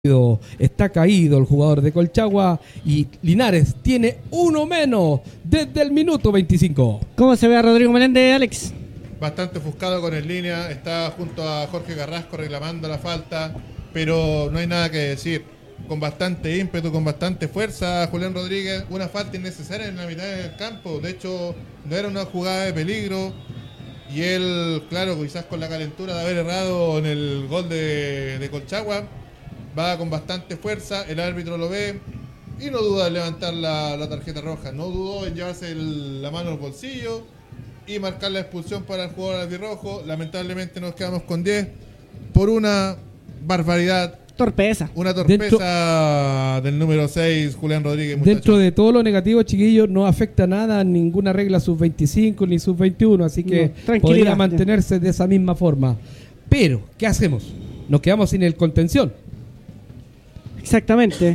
Está caído el jugador de Colchagua y Linares tiene uno menos desde el minuto 25. ¿Cómo se ve a Rodrigo Meléndez, Alex? Bastante ofuscado con el línea, está junto a Jorge Carrasco reclamando la falta, pero no hay nada que decir. Con bastante ímpetu, con bastante fuerza, Julián Rodríguez, una falta innecesaria en la mitad del campo. De hecho, no era una jugada de peligro. Y él, claro, quizás con la calentura de haber errado en el gol de Colchagua, va con bastante fuerza, el árbitro lo ve y no duda en levantar la tarjeta roja, no dudó en llevarse la mano al bolsillo y marcar la expulsión para el jugador albirrojo. Lamentablemente nos quedamos con 10 por una barbaridad. Torpeza. Una torpeza del número 6, Julián Rodríguez. Muchachos. Dentro de todo lo negativo, chiquillos, no afecta nada, ninguna regla sub-25 ni sub-21, así que no, podría mantenerse de esa misma forma. Pero, ¿qué hacemos? Nos quedamos sin el contención. Exactamente.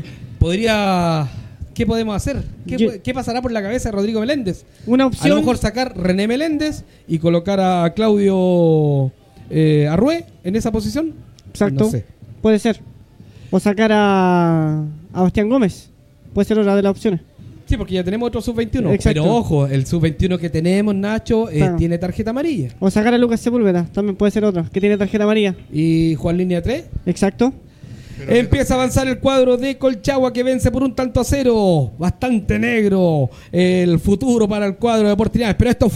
¿Qué podemos hacer? ¿Qué pasará por la cabeza de Rodrigo Meléndez? Una opción. A lo mejor sacar René Meléndez y colocar a Claudio Arrué en esa posición. Exacto. No sé. Puede ser. O sacar a Bastián Gómez. Puede ser otra de las opciones. Sí, porque ya tenemos otro sub-21. Exacto. Pero ojo, el sub-21 que tenemos, Nacho, tiene tarjeta amarilla. O sacar a Lucas Sepúlveda, también puede ser otro, que tiene tarjeta amarilla. ¿Y Juan Línea 3? Exacto. Empieza a avanzar el cuadro de Colchagua, que vence por 1-0. Bastante negro el futuro para el cuadro de Deportes. Pero esto es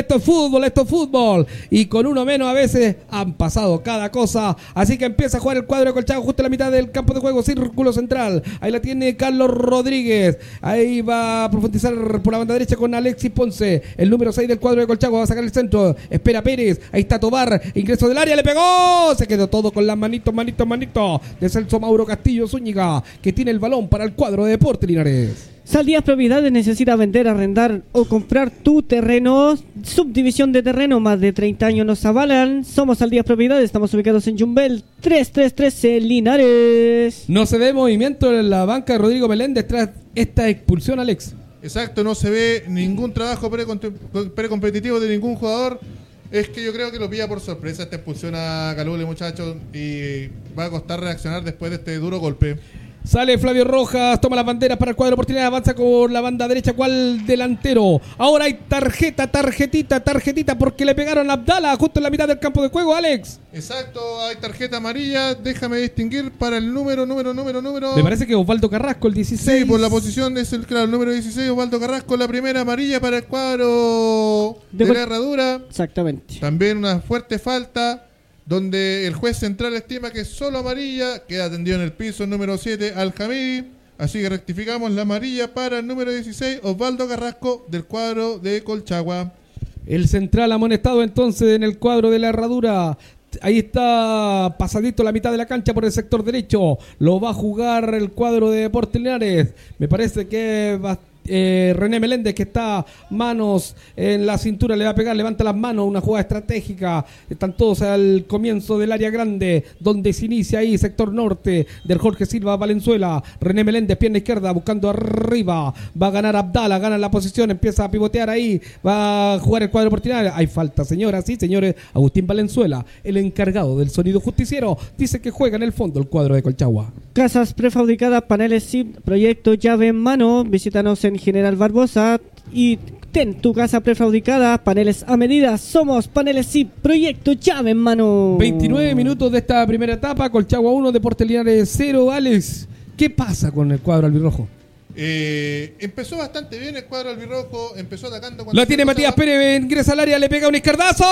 fútbol. Y con uno menos a veces han pasado cada cosa. Así que empieza a jugar el cuadro de Colchagua justo en la mitad del campo de juego. Círculo central. Ahí la tiene Carlos Rodríguez. Ahí va a profundizar por la banda derecha con Alexis Ponce. El número 6 del cuadro de Colchagua va a sacar el centro. Espera Pérez. Ahí está Tobar. Ingreso del área. Le pegó. Se quedó todo con las manitos. De Celso Mauro Castillo Zúñiga, que tiene el balón para el cuadro de Deportes Linares. Saldías Propiedades necesita vender, arrendar o comprar tu terreno. Subdivisión de terreno, más de 30 años nos avalan. Somos Saldías Propiedades, estamos ubicados en Yumbel 3313 Linares. No se ve movimiento en la banca de Rodrigo Meléndez tras esta expulsión, Alex. Exacto, no se ve ningún trabajo precompetitivo de ningún jugador. Es que yo creo que lo pilla por sorpresa esta expulsión a Calule, muchachos, y va a costar reaccionar después de este duro golpe. Sale Flavio Rojas, toma las banderas para el cuadro Deportivo, avanza con la banda derecha, ¿cuál delantero? Ahora hay tarjetita, porque le pegaron a Abdala justo en la mitad del campo de juego, Alex. Exacto, hay tarjeta amarilla, déjame distinguir para el número. Me parece que Osvaldo Carrasco, el 16. Sí, por la posición es el número 16, Osvaldo Carrasco, la primera amarilla para el cuadro de la Herradura. Exactamente. También una fuerte falta, donde el juez central estima que es solo amarilla, queda tendido en el piso el número 7, Al-Hamidi, así que rectificamos la amarilla para el número 16, Osvaldo Carrasco, del cuadro de Colchagua. El central amonestado entonces en el cuadro de la Herradura. Ahí está pasadito la mitad de la cancha por el sector derecho, lo va a jugar el cuadro de Deportes Linares. Me parece que René Meléndez, que está manos en la cintura, le va a pegar, levanta las manos, una jugada estratégica. Están todos al comienzo del área grande, donde se inicia ahí, sector norte, del Jorge Silva Valenzuela. René Meléndez, pierna izquierda, buscando arriba, va a ganar Abdala, gana la posición, empieza a pivotear ahí, va a jugar el cuadro deportivo. Hay falta, señoras y señores. Agustín Valenzuela, el encargado del sonido justiciero, dice que juega en el fondo el cuadro de Colchagua. Casas prefabricadas, paneles SIP, proyecto llave en mano. Visítanos en General Barbosa y ten tu casa prefabricada, paneles a medida. Somos Paneles SIP, proyecto llave en mano. 29 minutos de esta primera etapa, Colchagua 1, Deportes Linares 0. Alex, ¿qué pasa con el cuadro albirrojo? Empezó bastante bien el cuadro albirrojo, empezó atacando. Lo tiene Matías Pérez, ingresa al área, le pega un izquierdazo,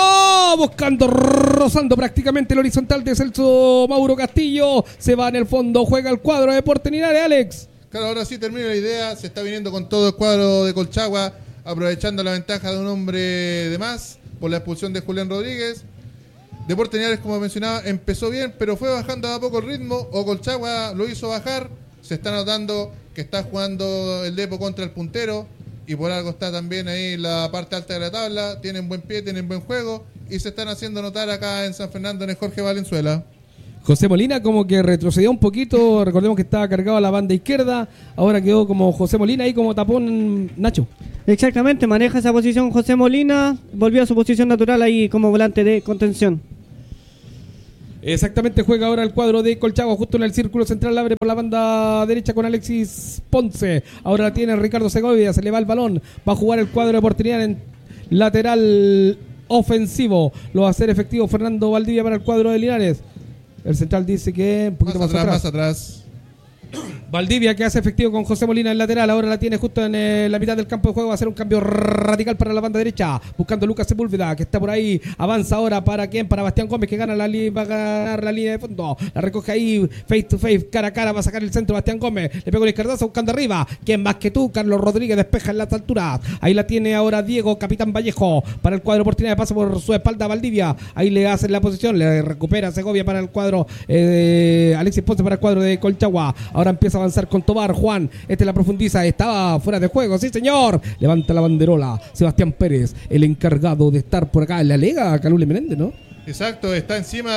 rozando prácticamente el horizontal de Celso Mauro Castillo. Se va en el fondo, juega el cuadro de Deportes Linares, Alex. Claro, ahora sí termina la idea, se está viniendo con todo el cuadro de Colchagua, aprovechando la ventaja de un hombre de más por la expulsión de Julián Rodríguez. Deportes Linares, como mencionaba, empezó bien, pero fue bajando a poco el ritmo, o Colchagua lo hizo bajar. Se está notando que está jugando el Depo contra el puntero, y por algo está también ahí la parte alta de la tabla. Tienen buen pie, tienen buen juego, y se están haciendo notar acá en San Fernando en el Jorge Valenzuela. José Molina como que retrocedió un poquito, recordemos que estaba cargado a la banda izquierda, ahora quedó como José Molina ahí como tapón, Nacho. Exactamente, maneja esa posición José Molina, volvió a su posición natural ahí como volante de contención. Exactamente, juega ahora el cuadro de Colchagua justo en el círculo central, abre por la banda derecha con Alexis Ponce. Ahora la tiene Ricardo Segovia, se le va el balón, va a jugar el cuadro de oportunidad en lateral ofensivo. Lo va a hacer efectivo Fernando Valdivia para el cuadro de Linares. El central dice que un poquito más atrás. Valdivia que hace efectivo con José Molina en lateral. Ahora la tiene justo en la mitad del campo de juego. Va a hacer un cambio radical para la banda derecha, buscando Lucas Sepúlveda, que está por ahí. Avanza ahora para quién, para Bastián Gómez, que gana va a ganar la línea de fondo. La recoge ahí face to face, cara a cara. Va a sacar el centro Bastián Gómez, le pega un izquierdazo buscando arriba. ¿Quién más que tú? Carlos Rodríguez despeja en las alturas. Ahí la tiene ahora Diego Capitán Vallejo para el cuadro oportunidad de paso por su espalda Valdivia. Ahí le hace la posición, le recupera Segovia para el cuadro Alexis Ponce para el cuadro de Colchagua. Ahora empieza a avanzar con Tobar Juan, la profundiza, estaba fuera de juego, sí señor, levanta la banderola Sebastián Pérez, el encargado de estar por acá en la liga, Calule Meléndez, ¿no? Exacto, está encima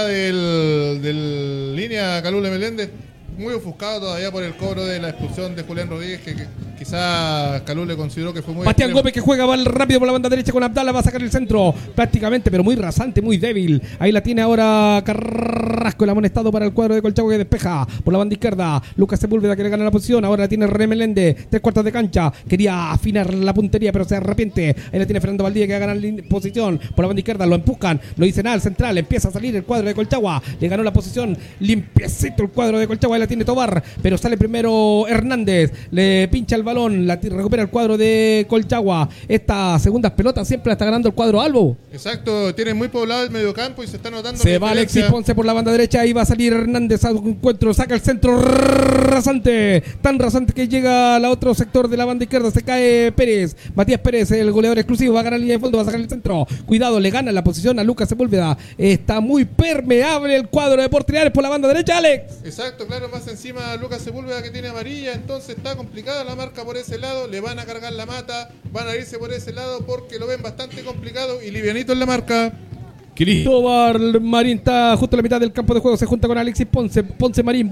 del línea Calule Meléndez, muy ofuscado todavía por el cobro de la expulsión de Julián Rodríguez, que quizá Calule consideró que fue muy Bastián extremo. Gómez que juega va rápido por la banda derecha con Abdala, va a sacar el centro prácticamente, pero muy rasante, muy débil. Ahí la tiene ahora Carrasco, el amonestado para el cuadro de Colchagua, que despeja por la banda izquierda. Lucas Sepúlveda que le gana la posición. Ahora la tiene René Meléndez, 3/4 de cancha, quería afinar la puntería pero se arrepiente. Ahí la tiene Fernando Valdivia que gana la posición por la banda izquierda, lo empujan, lo dicen al central, empieza a salir el cuadro de Colchagua, le ganó la posición limpiecito el cuadro de Colchagua. Ahí la tiene Tobar, pero sale primero Hernández, le pincha el balón, recupera el cuadro de Colchagua. Estas segundas pelotas siempre la está ganando el cuadro Albo. Exacto, tiene muy poblado el mediocampo y se está notando. Se va Alexis Ponce por la banda derecha, ahí va a salir Hernández a un encuentro, saca el centro rasante, tan rasante que llega al otro sector de la banda izquierda, se cae Pérez, Matías Pérez, el goleador exclusivo, va a ganar la línea de fondo, va a sacar el centro, cuidado, le gana la posición a Lucas Sepúlveda, está muy permeable el cuadro de Portinares por la banda derecha, Alex. Exacto, claro, más encima Lucas Sepúlveda que tiene amarilla, entonces está complicada la marca por ese lado, le van a cargar la mata, van a irse por ese lado porque lo ven bastante complicado y livianito en la marca. Tobar Marín está justo en la mitad del campo de juego, se junta con Alexis Ponce, Ponce Marín,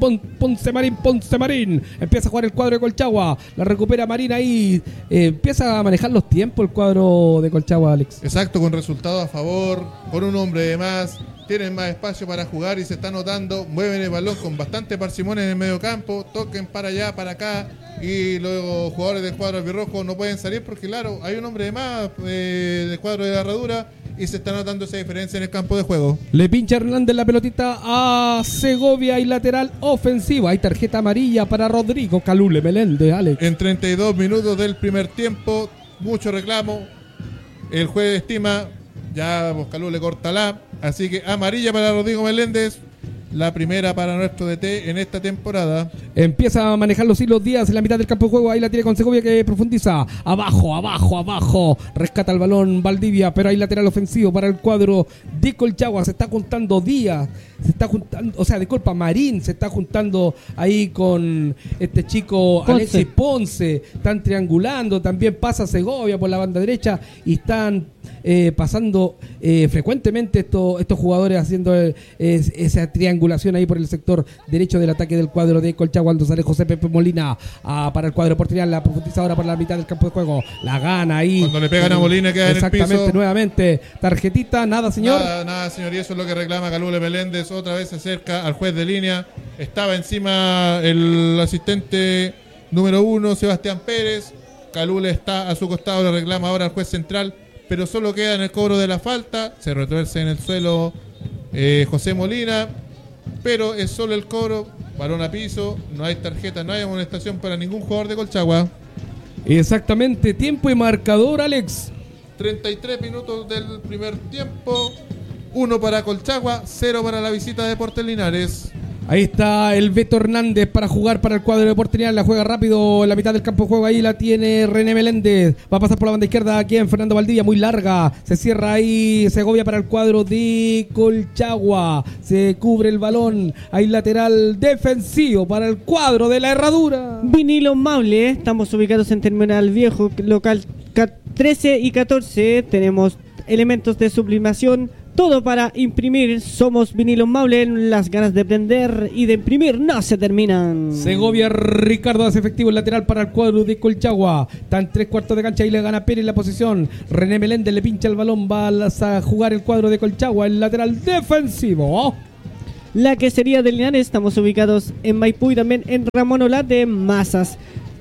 empieza a jugar el cuadro de Colchagua, la recupera Marín ahí, empieza a manejar los tiempos el cuadro de Colchagua, Alex. Exacto, con resultado a favor, con un hombre de más, tienen más espacio para jugar y se está notando, mueven el balón con bastante parsimonia en el medio campo, toquen para allá, para acá, y los jugadores del cuadro albirrojo no pueden salir porque claro, hay un hombre de más del cuadro de la Herradura y se está notando esa diferencia en el campo de juego. Le pincha Hernández la pelotita a Segovia y lateral ofensivo. Hay tarjeta amarilla para Rodrigo Calule Meléndez, Alex. En 32 minutos del primer tiempo, mucho reclamo. El juez estima, ya Calule cortala. Así que amarilla para Rodrigo Meléndez. La primera para nuestro DT en esta temporada. Empieza a manejar los hilos Díaz en la mitad del campo de juego. Ahí la tiene con Segovia que profundiza. Abajo. Rescata el balón Valdivia, pero hay lateral ofensivo para el cuadro de Colchagua. Se está juntando Díaz. Marín se está juntando ahí con este chico Ponce. Alexis Ponce. Están triangulando. También pasa Segovia por la banda derecha y están pasando frecuentemente estos jugadores haciendo esa triangulación ahí por el sector derecho del ataque del cuadro de Colchagua. Cuando sale José Pepe Molina para el cuadro porteño, la profundiza ahora por la mitad del campo de juego, la gana ahí cuando le pegan a Molina queda en el piso. Exactamente, nuevamente tarjetita, nada señor. Nada señor, y eso es lo que reclama Calule Meléndez. Otra vez se acerca al juez de línea, estaba encima el asistente número 1 Sebastián Pérez. Calule está a su costado, le reclama ahora al juez central, pero solo queda en el cobro de la falta. Se retuerce en el suelo José Molina, pero es solo el cobro, balón a piso, no hay tarjeta, no hay amonestación para ningún jugador de Colchagua. Exactamente, tiempo y marcador, Alex. 33 minutos del primer tiempo, 1 para Colchagua, 0 para la visita de Deportes Linares. Ahí está el Beto Hernández para jugar para el cuadro de Deportes Linares. La juega rápido en la mitad del campo de juego. Ahí la tiene René Meléndez. Va a pasar por la banda izquierda aquí en Fernando Valdivia. Muy larga. Se cierra ahí Segovia para el cuadro de Colchagua. Se cubre el balón. Ahí lateral defensivo para el cuadro de la Herradura. Vinilo Maule, estamos ubicados en Terminal Viejo, local 13 y 14. Tenemos elementos de sublimación. Todo para imprimir. Somos Vinilo Maule. Las ganas de prender y de imprimir no se terminan. Segovia Ricardo hace efectivo el lateral para el cuadro de Colchagua. Está en 3/4 de cancha y le gana Pérez la posición. René Meléndez le pincha el balón. Va a jugar el cuadro de Colchagua. El lateral defensivo. la quesería de Linares. Estamos ubicados en Maipú y también en Ramón Olate Mazas.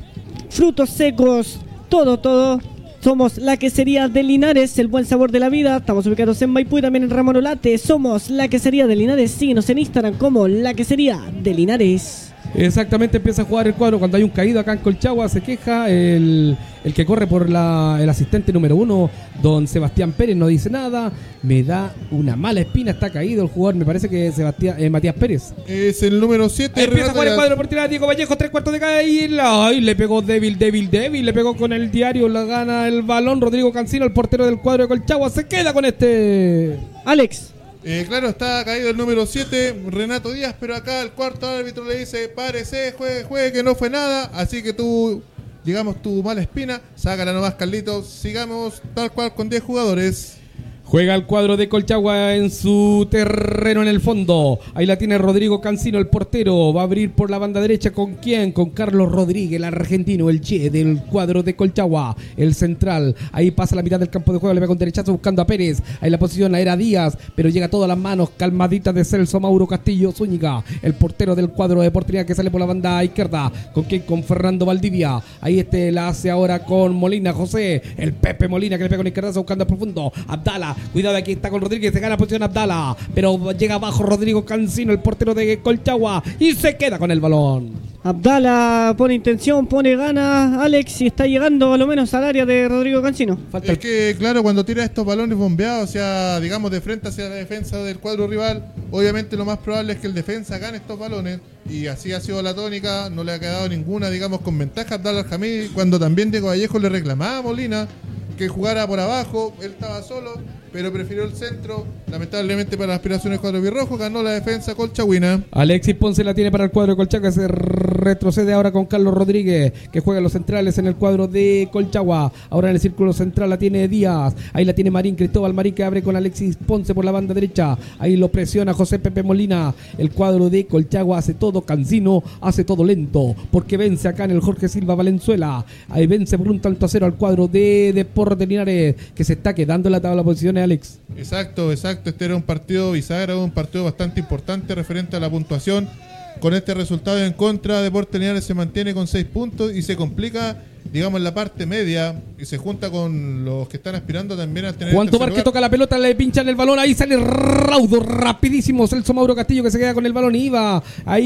Frutos secos, todo. Somos la quesería de Linares, el buen sabor de la vida. Estamos ubicados en Maipú y también en Ramón Olate. Somos la quesería de Linares. Síguenos en Instagram como la quesería de Linares. Exactamente, empieza a jugar el cuadro cuando hay un caído acá en Colchagua. Se queja el que corre por el asistente número 1, don Sebastián Pérez, no dice nada. Me da una mala espina, está caído el jugador, me parece que Matías Pérez. Es el número 7. Empieza a jugar el cuadro por tirar Diego Vallejo, 3/4 de caída. Ay, le pegó débil, le pegó con el diario, la gana el balón. Rodrigo Cancino, el portero del cuadro de Colchagua, se queda con este. Alex. Claro, está caído el número 7, Renato Díaz, pero acá el cuarto árbitro le dice, párese, juegue, que no fue nada, así que tú, digamos, tu mala espina, sácala nomás, Carlitos, sigamos tal cual con 10 jugadores. Juega el cuadro de Colchagua en su terreno en el fondo. Ahí la tiene Rodrigo Cancino, el portero. Va a abrir por la banda derecha. ¿Con quién? Con Carlos Rodríguez, el argentino, el che del cuadro de Colchagua. El central. Ahí pasa la mitad del campo de juego. Le pega un derechazo buscando a Pérez. Ahí la posición era Díaz, pero llega a todas las manos calmaditas de Celso Mauro Castillo Zúñiga. El portero del cuadro de Portería que sale por la banda izquierda. ¿Con quién? Con Fernando Valdivia. Ahí la hace ahora con Molina José. El Pepe Molina que le pega un izquierdazo buscando a profundo. Abdala. Cuidado, aquí está con Rodríguez, se gana posición Abdala, pero llega abajo Rodrigo Cancino, el portero de Colchagua, y se queda con el balón. Abdala pone intención, pone gana, Alex, y está llegando a lo menos al área de Rodrigo Cancino. Es que, claro, cuando tira estos balones bombeados, o sea, digamos, de frente hacia la defensa del cuadro rival, obviamente lo más probable es que el defensa gane estos balones, y así ha sido la tónica, no le ha quedado ninguna, digamos, con ventaja a Abdala Al-Hamidi, cuando también Diego Vallejo le reclamaba a Molina que jugara por abajo, él estaba solo, pero prefirió el centro. Lamentablemente para las aspiraciones cuadro birrojo, ganó la defensa colchagüina. Alexis Ponce la tiene para el cuadro de Colchagua, se retrocede ahora con Carlos Rodríguez, que juega los centrales en el cuadro de Colchagua. Ahora en el círculo central la tiene Díaz, ahí la tiene Marín, Cristóbal Marín, que abre con Alexis Ponce por la banda derecha. Ahí lo presiona José Pepe Molina. El cuadro de Colchagua hace todo Cancino, hace todo lento, porque vence acá en el Jorge Silva Valenzuela. Ahí vence por 1-0 al cuadro de Deportes de Linares, que se está quedando en la tabla de posiciones, Alex. Exacto. Este era un partido bisagra, un partido bastante importante referente a la puntuación. Con este resultado en contra, Deportes Linares se mantiene con 6 puntos y se complica, digamos, en la parte media, y se junta con los que están aspirando también a tener. Juan Tobar que toca la pelota, le pinchan el balón, ahí sale raudo, rapidísimo Celso Mauro Castillo, que se queda con el balón y iba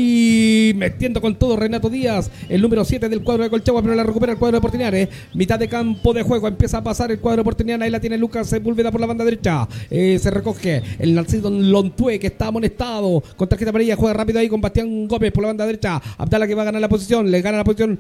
ahí metiendo con todo Renato Díaz, el número 7 del cuadro de Colchagua, pero la recupera el cuadro de Deportes Linares. Mitad de campo de juego, empieza a pasar el cuadro de Deportes Linares, ahí la tiene Lucas Sepúlveda por la banda derecha, se recoge el Narciso Lontue, que está amonestado con tarjeta amarilla, juega rápido ahí con Bastián Gómez por la banda derecha. Abdala que va a ganar la posición, le gana la posición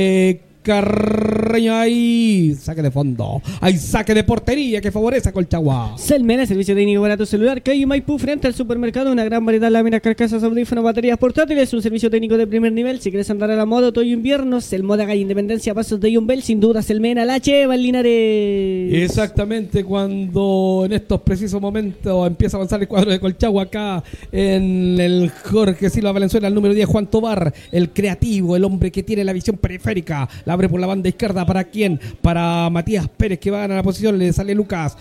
Carreño, ahí saque de fondo, hay saque de portería que favorece a Colchagua. Selmena, servicio técnico para tu celular, calle Maipú frente al supermercado, una gran variedad de láminas, carcasas, audífonos, baterías portátiles, un servicio técnico de primer nivel. Si quieres andar a la moda otoño invierno, Selmoda calle Independencia, pasos de Yumbel, sin duda Selmena, la Cheva en Linares. Exactamente, cuando en estos precisos momentos empieza a avanzar el cuadro de Colchagua acá en el Jorge Silva Valenzuela, el número 10 Juan Tobar, el creativo, el hombre que tiene la visión periférica, la abre por la banda izquierda. ¿Para quién? Para Matías Pérez, que va a ganar la posición. Le sale Lucas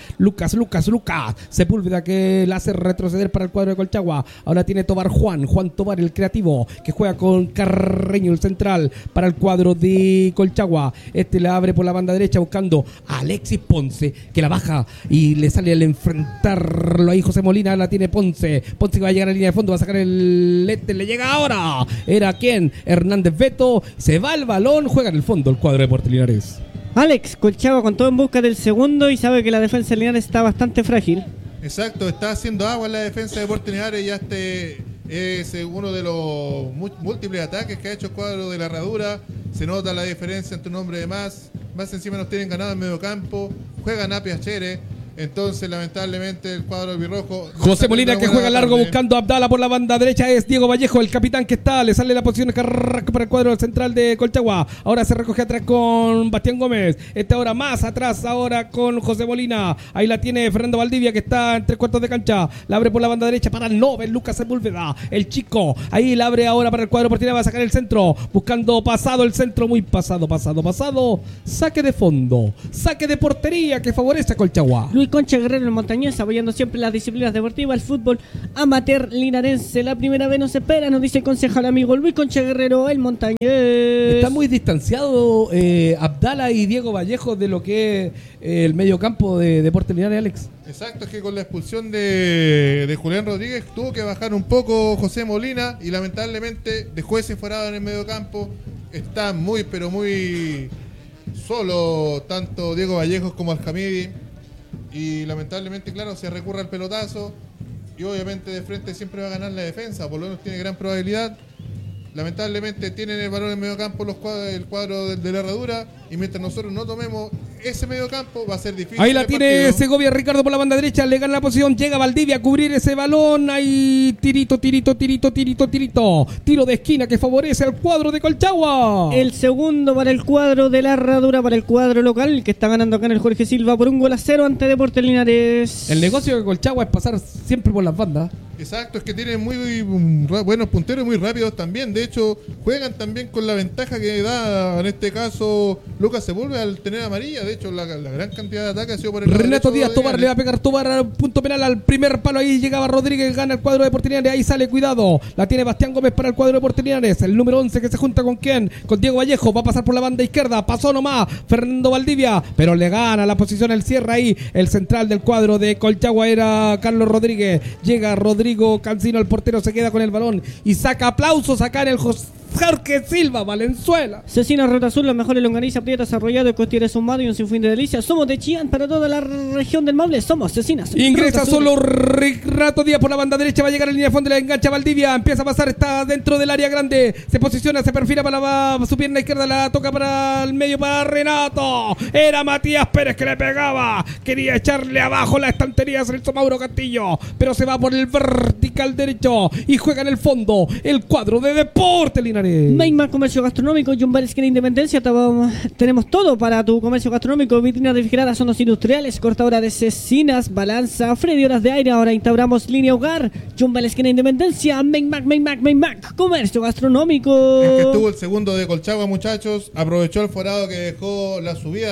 Sepúlveda, que la hace retroceder para el cuadro de Colchagua. Ahora tiene Juan Tobar, el creativo, que juega con Carreño, el central, para el cuadro de Colchagua. La abre por la banda derecha buscando a Alexis Ponce, que la baja y le sale al enfrentarlo ahí José Molina. La tiene Ponce que va a llegar a la línea de fondo, va a sacar le llega ahora. ¿Era quién? Hernández Beto. Se va el balón, juega en el fondo el cuadro de Deportes Linares. Alex, Colchagua con todo en busca del segundo y sabe que la defensa de Linares está bastante frágil. Exacto, está haciendo agua en la defensa de Deportes Linares. Ya es uno de los múltiples ataques que ha hecho el cuadro de la Herradura. Se nota la diferencia entre un hombre de más encima nos tienen ganado en medio campo. Juega Napia Chere. Entonces, lamentablemente, el cuadro birrojo. José Molina que juega largo buscando a Abdala por la banda derecha. Es Diego Vallejo, el capitán que está. Le sale la posición para el cuadro central de Colchagua. Ahora se recoge atrás con Bastián Gómez. Ahora más atrás, ahora con José Molina. Ahí la tiene Fernando Valdivia, que está en 3/4 de cancha. La abre por la banda derecha para el Nobel Lucas Sepúlveda, el chico. Ahí la abre ahora para el cuadro portería. Va a sacar el centro. Buscando pasado el centro. Muy pasado. Saque de fondo. Saque de portería que favorece a Colchagua. Luis Concha Guerrero el Montañés, apoyando siempre las disciplinas deportivas, el fútbol amateur linarense. La primera vez nos espera, nos dice el concejal amigo Luis Concha Guerrero el Montañés. Está muy distanciado Abdala y Diego Vallejo de lo que es el mediocampo de Deportes Linares, Alex. Exacto, es que con la expulsión de Julián Rodríguez tuvo que bajar un poco José Molina y lamentablemente dejó ese forado en el mediocampo. Está muy, pero muy solo tanto Diego Vallejos como Alhamidi y lamentablemente, claro, se recurre al pelotazo y obviamente de frente siempre va a ganar la defensa, por lo menos tiene gran probabilidad. Lamentablemente tienen el balón en medio campo el cuadro de la Herradura y mientras nosotros no tomemos ese medio campo va a ser difícil. Ahí la tiene partido. Segovia Ricardo por la banda derecha, le gana la posición, llega Valdivia a cubrir ese balón, ahí tirito, tiro de esquina que favorece al cuadro de Colchagua. El segundo para el cuadro de la Herradura, para el cuadro local, que está ganando acá en el Jorge Silva por 1-0 ante Deportes Linares. El negocio de Colchagua es pasar siempre por las bandas. Exacto, es que tienen muy buenos punteros y muy rápidos también. De hecho, juegan también con la ventaja que da, en este caso, Lucas Sepúlveda al tener amarilla. De hecho, la gran cantidad de ataques ha sido por el lado Renato derecho Díaz Tobar le va a pegar Tobar al punto penal, al primer palo. Ahí llegaba Rodríguez, gana el cuadro de Deportes Linares. Ahí sale, cuidado. La tiene Bastián Gómez para el cuadro de Deportes Linares. El número 11 que se junta con quién? Con Diego Vallejo. Va a pasar por la banda izquierda. Pasó nomás Fernando Valdivia, pero le gana la posición el cierre ahí. El central del cuadro de Colchagua era Carlos Rodríguez. Llega Rodrigo Cancino, el portero se queda con el balón y saca aplausos acá en el Jorge Silva Valenzuela. Cecina Rota Azul, los mejores longaniza, prietas, arrollado, costilleres ahumado y un sinfín de delicias. Somos de Chillán para toda la región del Maule. Somos Cecinas. Ingresa solo Renato Díaz por la banda derecha. Va a llegar a la línea de fondo, le engancha Valdivia. Empieza a pasar, está dentro del área grande. Se posiciona, se perfila para su pierna izquierda. La toca para el medio para Renato. Era Matías Pérez que le pegaba. Quería echarle abajo la estantería a Celso Mauro Castillo, pero se va por el vertical derecho y juega en el fondo el cuadro de Deportes Linares. Mayman Comercio Gastronómico, Jumbal Esquina Independencia. Tenemos todo para tu comercio gastronómico: vitrinas refrigeradas, zonas industriales, cortadora de cecinas, balanza, freidoras de aire. Ahora instauramos línea hogar. Jumbal Esquina Independencia, Mayman Comercio Gastronómico. Es que estuvo el segundo de Colchagua, muchachos. Aprovechó el forado que dejó la subida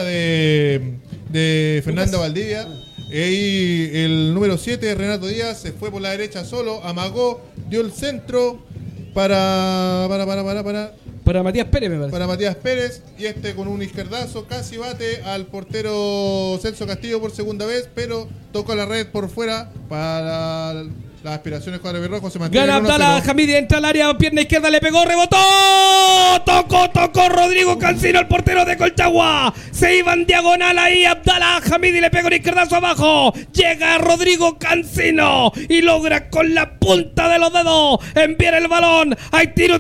de Fernando Valdivia. Y el número 7, Renato Díaz, se fue por la derecha solo, amagó, dio el centro para Matías Pérez, me parece. Para Matías Pérez, y este con un izquierdazo casi bate al portero Celso Castillo por segunda vez, pero tocó la red por fuera para las aspiraciones con el rojo. Se mantiene. Gana Abdala Hamidi, entra al área, pierna izquierda, le pegó, rebotó. Tocó Rodrigo Cancino, el portero de Colchagua. Se iba en diagonal ahí. Abdala Hamidi le pegó un izquierdazo abajo. Llega Rodrigo Cancino y logra con la punta de los dedos enviar el balón. Hay tiro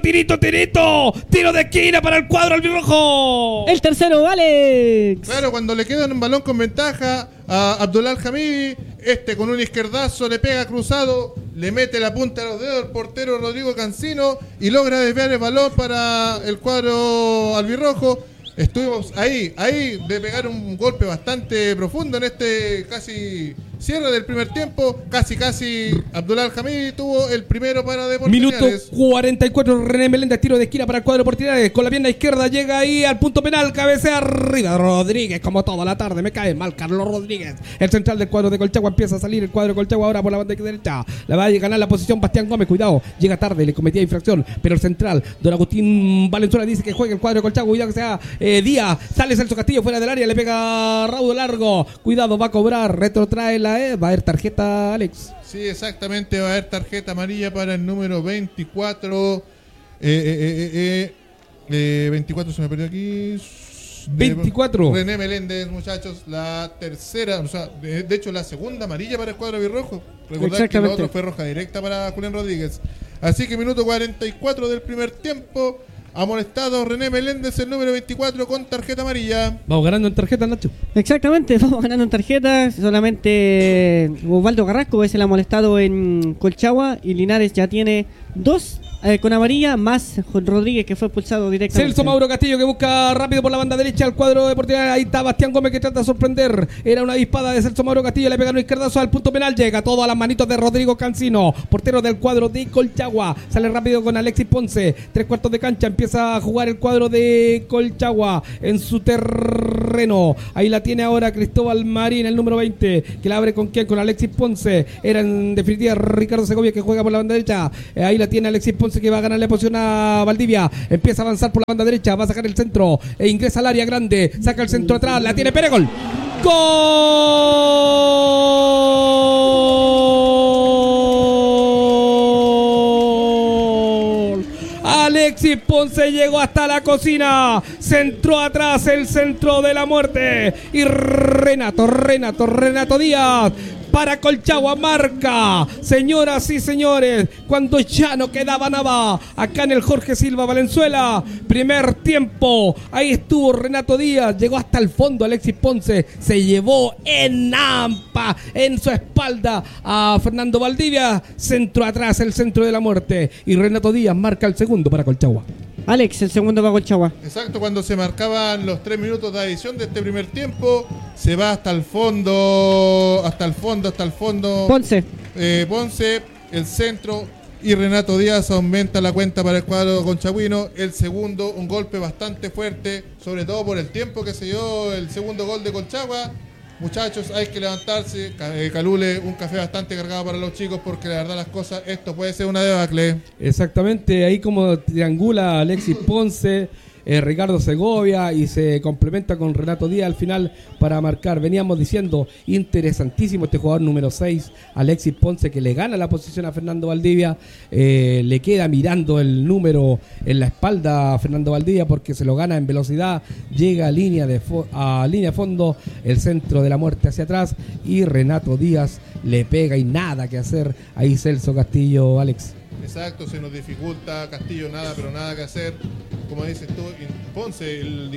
de esquina para el cuadro albirrojo. El tercero, Alex. Claro, cuando le queda un balón con ventaja a Abdullah Hamidi, con un izquierdazo le pega cruzado, le mete la punta de los dedos al portero Rodrigo Cancino y logra desviar el balón para el cuadro albirrojo. Estuvimos ahí de pegar un golpe bastante profundo en este casi cierre del primer tiempo. Casi Abdullah Hamidi tuvo el primero para Deportes Minuto Linares. 44, René Meléndez, tiro de esquina para el cuadro Deportes Linares. Con la pierna izquierda llega ahí al punto penal, cabecea arriba Rodríguez, como toda la tarde. Me cae mal Carlos Rodríguez. El central del cuadro de Colchagua, empieza a salir el cuadro de Colchagua ahora por la banda derecha. La va a ganar la posición Bastián Gómez, cuidado, llega tarde, le cometía infracción, pero el central, don Agustín Valenzuela, dice que juegue el cuadro de Colchagua. Cuidado que sea Díaz, sale Celso Castillo fuera del área, le pega raudo largo, cuidado, va a cobrar, retrotrae la va a haber tarjeta, Alex. Sí, exactamente, va a haber tarjeta amarilla para el número 24. 24 se me perdió aquí. 24. René Meléndez, muchachos, la tercera, o sea, de hecho la segunda amarilla para el cuadro birrojo. Recordar que lo otro fue roja directa para Julián Rodríguez. Así que minuto 44 del primer tiempo. Amonestado René Meléndez, el número 24, con tarjeta amarilla. Vamos ganando en tarjeta, Nacho. Exactamente, vamos ganando en tarjeta. Solamente Osvaldo Carrasco es el amonestado en Colchagua y Linares ya tiene 2 con amarilla, más Rodríguez, que fue expulsado directamente. Celso Mauro Castillo, que busca rápido por la banda derecha al cuadro de Portillones. Ahí está Bastián Gómez, que trata de sorprender. Era una dispada de Celso Mauro Castillo. Le pegaron izquierdazo al punto penal. Llega todo a las manitos de Rodrigo Cancino, portero del cuadro de Colchagua. Sale rápido con Alexis Ponce. 3/4 de cancha. Empieza a jugar el cuadro de Colchagua en su terreno. Ahí la tiene ahora Cristóbal Marín, el número 20, que la abre con quién, con Alexis Ponce. Era en definitiva Ricardo Segovia, que juega por la banda derecha. Ahí la tiene Alexis Ponce, que va a ganarle posición a Valdivia. Empieza a avanzar por la banda derecha, va a sacar el centro e ingresa al área grande. Saca el centro atrás, la tiene Pérez, gol. ¡Gol! Alexis Ponce llegó hasta la cocina, centró atrás, el centro de la muerte, y Renato Díaz para Colchagua marca. Señoras y señores, cuando ya no quedaba nada, acá en el Jorge Silva Valenzuela, primer tiempo, ahí estuvo Renato Díaz, llegó hasta el fondo Alexis Ponce, se llevó en ampa, en su espalda a Fernando Valdivia, centro atrás, el centro de la muerte, y Renato Díaz marca el segundo para Colchagua. Alex, el segundo para Colchagua. Exacto, cuando se marcaban los 3 minutos de adición de este primer tiempo, se va hasta el fondo. Ponce. Ponce, el centro, y Renato Díaz aumenta la cuenta para el cuadro conchagüino. El segundo, un golpe bastante fuerte, sobre todo por el tiempo que se dio el segundo gol de Colchagua. Muchachos, hay que levantarse. Calule, un café bastante cargado para los chicos, porque la verdad las cosas, esto puede ser una debacle. Exactamente, ahí como triangula Alexis Ponce, Ricardo Segovia, y se complementa con Renato Díaz al final para marcar. Veníamos diciendo, interesantísimo este jugador número 6, Alexis Ponce, que le gana la posición a Fernando Valdivia, le queda mirando el número en la espalda a Fernando Valdivia, porque se lo gana en velocidad, llega a línea de fondo, el centro de la muerte hacia atrás, y Renato Díaz le pega y nada que hacer ahí Celso Castillo, Alex. Exacto, se nos dificulta, Castillo nada, pero nada que hacer. Como dices tú, Ponce, el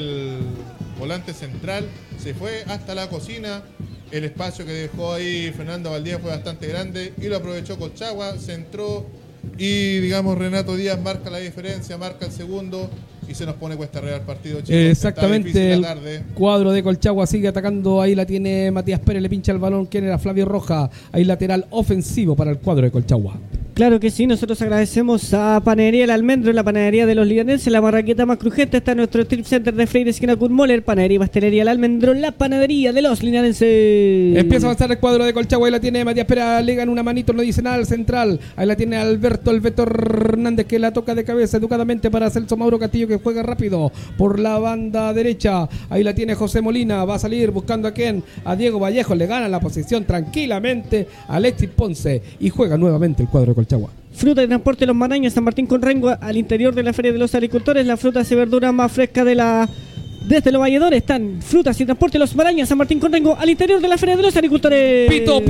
volante central, se fue hasta la cocina. El espacio que dejó ahí Fernando Valdivia fue bastante grande y lo aprovechó Colchagua, centró, y Renato Díaz marca la diferencia, marca el segundo, y se nos pone cuesta arriba el partido, chicos. Exactamente, el cuadro de Colchagua sigue atacando. Ahí la tiene Matías Pérez, le pincha el balón. ¿Quién era? Flavio Roja. Ahí lateral ofensivo para el cuadro de Colchagua. Claro que sí, nosotros agradecemos a Panadería El Almendro, la panadería de los lidanenses, la marraqueta más crujiente. Está en nuestro strip center de Freire, esquina Kutmoller, Panadería y Pastelería El Almendro, la panadería de los lidanenses. Empieza a avanzar el cuadro de Colchagua. Ahí la tiene Matías Pérez, le gana una manito, no dice nada al central. Ahí la tiene Alberto Hernández, que la toca de cabeza educadamente para Celso Mauro Castillo, que juega rápido por la banda derecha. Ahí la tiene José Molina, va a salir buscando a quién, a Diego Vallejo, le gana la posición tranquilamente a Alexis Ponce, y juega nuevamente el cuadro de Colchagua. Fruta y transporte Los Marañas, San Martín con Rengo, al interior de la Feria de los Agricultores. La fruta y verdura más fresca desde los valledores. Están frutas y transporte Los Marañas, San Martín con Rengo, al interior de la Feria de los Agricultores.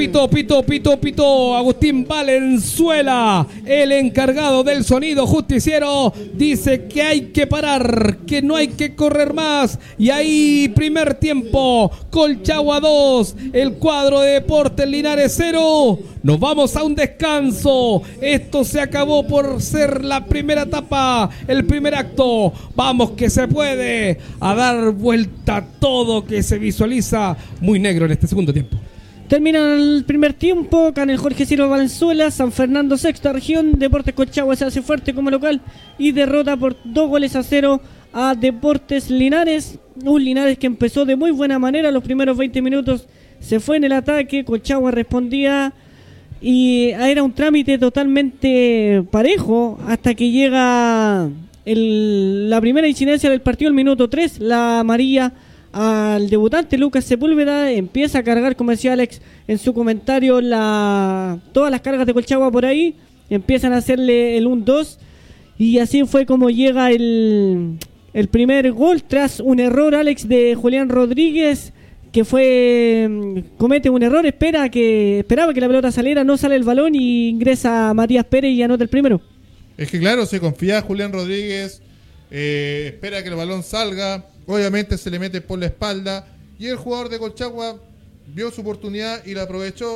Pito. Agustín Valenzuela, el encargado del sonido justiciero, dice que hay que parar, que no hay que correr más. Y ahí, primer tiempo, Colchagua 2, el cuadro de Deportes Linares 0. Nos vamos a un descanso. Esto se acabó por ser la primera etapa, el primer acto. Vamos que se puede, a dar vuelta a todo, que se visualiza muy negro en este segundo tiempo. Termina el primer tiempo acá en el Jorge Silva Valenzuela. San Fernando, sexta región. Deportes Colchagua se hace fuerte como local y derrota por 2-0 a Deportes Linares. Un Linares que empezó de muy buena manera. Los primeros 20 minutos se fue en el ataque. Colchagua respondía y era un trámite totalmente parejo hasta que llega la primera incidencia del partido, el minuto 3, la amarilla al debutante Lucas Sepúlveda. Empieza a cargar, como decía Alex en su comentario, todas las cargas de Colchagua por ahí, empiezan a hacerle el 1-2, y así fue como llega el primer gol tras un error, Alex, de Julián Rodríguez, que comete un error, esperaba que la pelota saliera, no sale el balón y ingresa Matías Pérez y anota el primero. Es que claro, se confía Julián Rodríguez, espera que el balón salga, obviamente se le mete por la espalda, y el jugador de Colchagua vio su oportunidad y la aprovechó.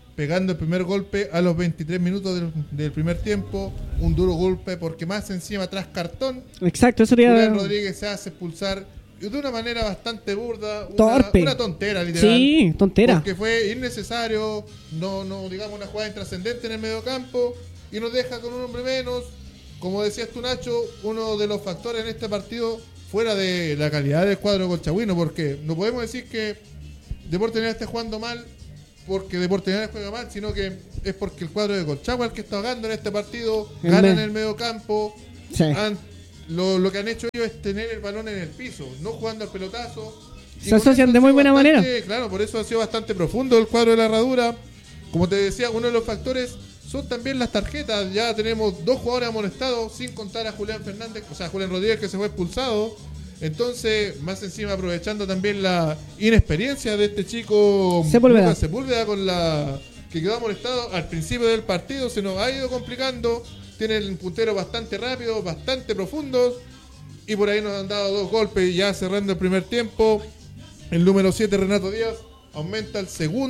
pegando el primer golpe a los 23 minutos del primer tiempo, un duro golpe porque más encima tras cartón, Exacto, eso sería... Julián Rodríguez se hace expulsar de una manera bastante burda, Torpe. una tontera literal. Sí, tontera. Porque fue innecesario, no digamos una jugada intrascendente en el mediocampo y nos deja con un hombre menos. Como decías tú, Nacho, uno de los factores en este partido fuera de la calidad del cuadro colchagüino, porque no podemos decir que Deportes Linares esté jugando mal porque Deportes Linares juega mal, sino que es porque el cuadro de Colchagua el que está jugando en este partido, gana en el mediocampo. Sí. Lo que han hecho ellos es tener el balón en el piso, no jugando al pelotazo. Se asocian de muy buena manera. Claro, por eso ha sido bastante profundo el cuadro de la Herradura. Como te decía, uno de los factores son también las tarjetas. Ya tenemos 2 jugadores amonestados, sin contar a Julián Fernández, o sea, Julián Rodríguez, que se fue expulsado. Entonces, más encima aprovechando también la inexperiencia de este chico Lucas Sepúlveda con la que quedó amonestado al principio del partido, se nos ha ido complicando. Tiene el puntero bastante rápido, bastante profundo, y por ahí nos han dado 2 golpes ya cerrando el primer tiempo. El número 7, Renato Díaz, aumenta la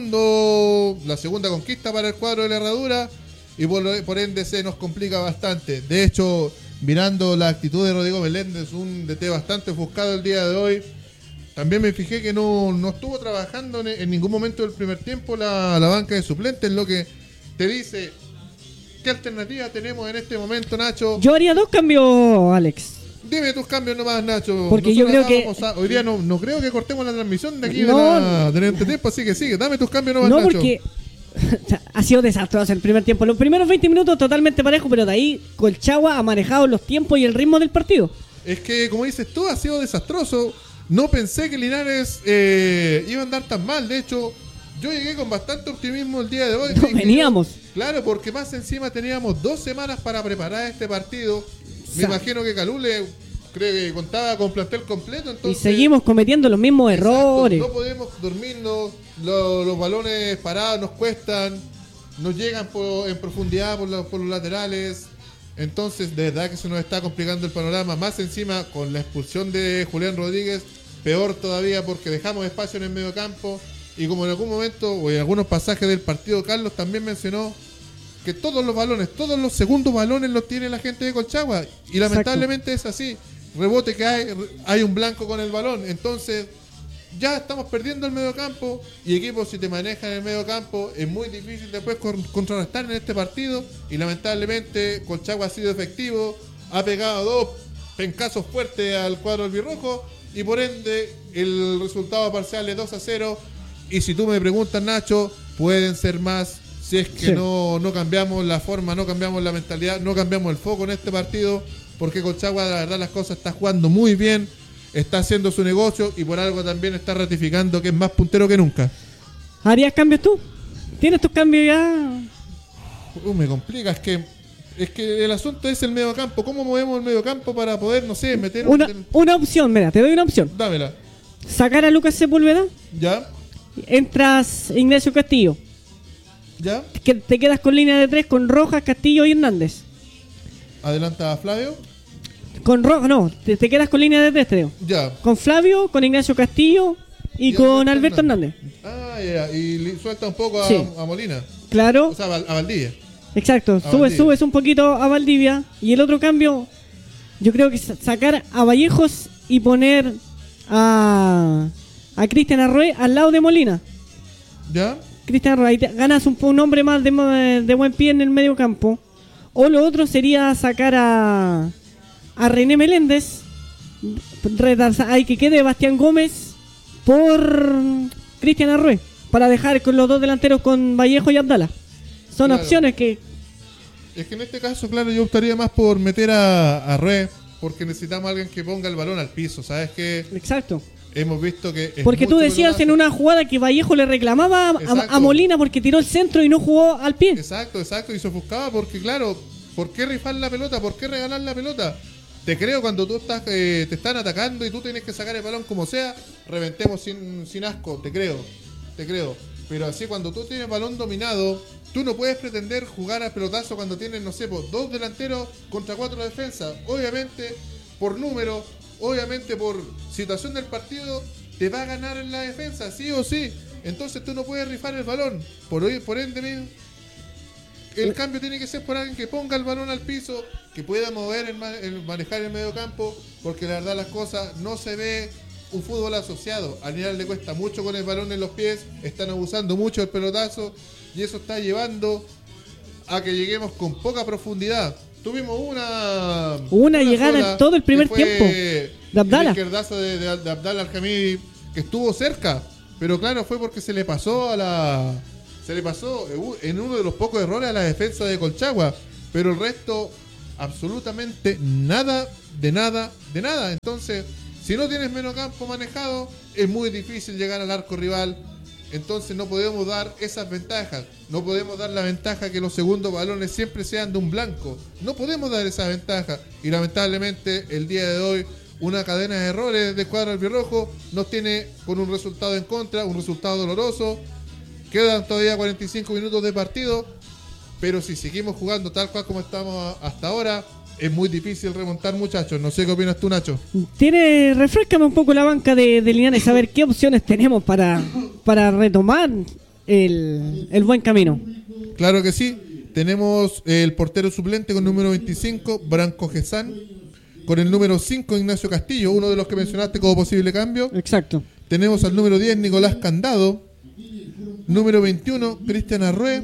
segunda conquista para el cuadro de la Herradura, y por ende se nos complica bastante. De hecho, mirando la actitud de Rodrigo Meléndez, un DT bastante ofuscado el día de hoy, también me fijé que no estuvo trabajando en ningún momento del primer tiempo la banca de suplentes, lo que te dice qué alternativa tenemos en este momento, Nacho. Yo haría 2 cambios, Alex. Dime tus cambios nomás, Nacho. Porque yo creo que... hoy día no creo que cortemos la transmisión de aquí del entretiempo, así que sigue. Dame tus cambios nomás, Nacho. No, porque ha sido desastroso el primer tiempo. Los primeros 20 minutos totalmente parejo, pero de ahí Colchagua ha manejado los tiempos y el ritmo del partido. Es que, como dices tú, ha sido desastroso. No pensé que Linares iba a andar tan mal. De hecho, yo llegué con bastante optimismo el día de hoy. No veníamos. Claro, porque más encima teníamos 2 semanas para preparar este partido. Me imagino que Calule creo que contaba con plantel completo. Entonces, y seguimos cometiendo los mismos errores. No podemos dormirnos, los balones parados nos cuestan, nos llegan en profundidad por los laterales. Entonces, de verdad que se nos está complicando el panorama. Más encima, con la expulsión de Julián Rodríguez, peor todavía porque dejamos espacio en el medio campo. Y como en algún momento, o en algunos pasajes del partido, Carlos también mencionó que todos los segundos balones los tiene la gente de Colchagua. Y lamentablemente es así. Rebote que hay un blanco con el balón. Entonces, ya estamos perdiendo el medio campo. Y equipos, si te manejan en el medio campo, es muy difícil después contrarrestar en este partido. Y lamentablemente, Colchagua ha sido efectivo. Ha pegado 2 pencazos fuertes al cuadro albirrojo. Y por ende, el resultado parcial es 2-0. Y si tú me preguntas, Nacho, pueden ser más si es que no cambiamos la forma, no cambiamos la mentalidad, no cambiamos el foco en este partido, porque Colchagua, la verdad, las cosas está jugando muy bien, está haciendo su negocio y por algo también está ratificando que es más puntero que nunca. ¿Harías cambios tú? ¿Tienes tus cambios ya? Me complica, es que el asunto es el mediocampo. ¿Cómo movemos el mediocampo para poder, no sé, meter una opción? Mira, te doy una opción. Dámela. Sacar a Lucas Sepúlveda. Ya. Entras Ignacio Castillo. ¿Ya? Te quedas con línea de 3 con Rojas, Castillo y Hernández. ¿Adelanta a Flavio? Con Rojas, no, te quedas con línea de 3, creo. Ya. Con Flavio, con Ignacio Castillo y con Alberto Hernández. Ah, ya. Y suelta un poco a Molina. Claro. O sea, a Valdivia. Exacto. Subes un poquito a Valdivia. Y el otro cambio, yo creo que sacar a Vallejos y poner a Cristian Arroé al lado de Molina. ¿Ya? Cristian Arroé, ahí ganas un hombre más de buen pie en el medio campo. O lo otro sería sacar a René Meléndez, hay que quede Bastián Gómez por Cristian Arroé, para dejar con los 2 delanteros con Vallejo y Abdala. Son opciones que... Es que en este caso, claro, yo optaría más por meter a Arroé, porque necesitamos a alguien que ponga el balón al piso, ¿sabes qué? Exacto. Hemos visto que... Porque tú decías en una jugada que Vallejo le reclamaba a Molina porque tiró el centro y no jugó al pie. Exacto, y se ofuscaba porque, claro, ¿por qué rifar la pelota? ¿Por qué regalar la pelota? Te creo cuando tú te están atacando y tú tienes que sacar el balón como sea, reventemos sin asco, te creo. Pero así cuando tú tienes balón dominado, tú no puedes pretender jugar al pelotazo cuando tienes, no sé, 2 delanteros contra 4 defensas. Obviamente, por número, obviamente por situación del partido, te va a ganar en la defensa, sí o sí. Entonces tú no puedes rifar el balón. Por ende, el cambio tiene que ser por alguien que ponga el balón al piso, que pueda mover, manejar el medio campo, porque la verdad las cosas no se ve un fútbol asociado. A Linares le cuesta mucho con el balón en los pies, están abusando mucho del pelotazo y eso está llevando a que lleguemos con poca profundidad. Tuvimos una llegada en todo el primer tiempo de Abdala. El izquierdazo de Abdala Al-Hamidi, que estuvo cerca, pero claro, fue porque se le pasó en uno de los pocos errores a la defensa de Colchagua, pero el resto absolutamente nada. Entonces, si no tienes medio campo manejado, es muy difícil llegar al arco rival. Entonces no podemos dar esas ventajas. No podemos dar la ventaja que los segundos balones siempre sean de un blanco. No podemos dar esa ventaja. Y lamentablemente el día de hoy una cadena de errores del cuadro albirrojo nos tiene con un resultado en contra, un resultado doloroso. Quedan todavía 45 minutos de partido, pero si seguimos jugando tal cual como estamos hasta ahora, es muy difícil remontar, muchachos. No sé qué opinas tú, Nacho. Refrescame un poco la banca de Linares, a ver qué opciones tenemos para retomar el buen camino. Claro que sí. Tenemos el portero suplente con número 25, Branco Gesán. Con el número 5, Ignacio Castillo, uno de los que mencionaste como posible cambio. Exacto. Tenemos al número 10, Nicolás Candado. Número 21, Cristian Arrué.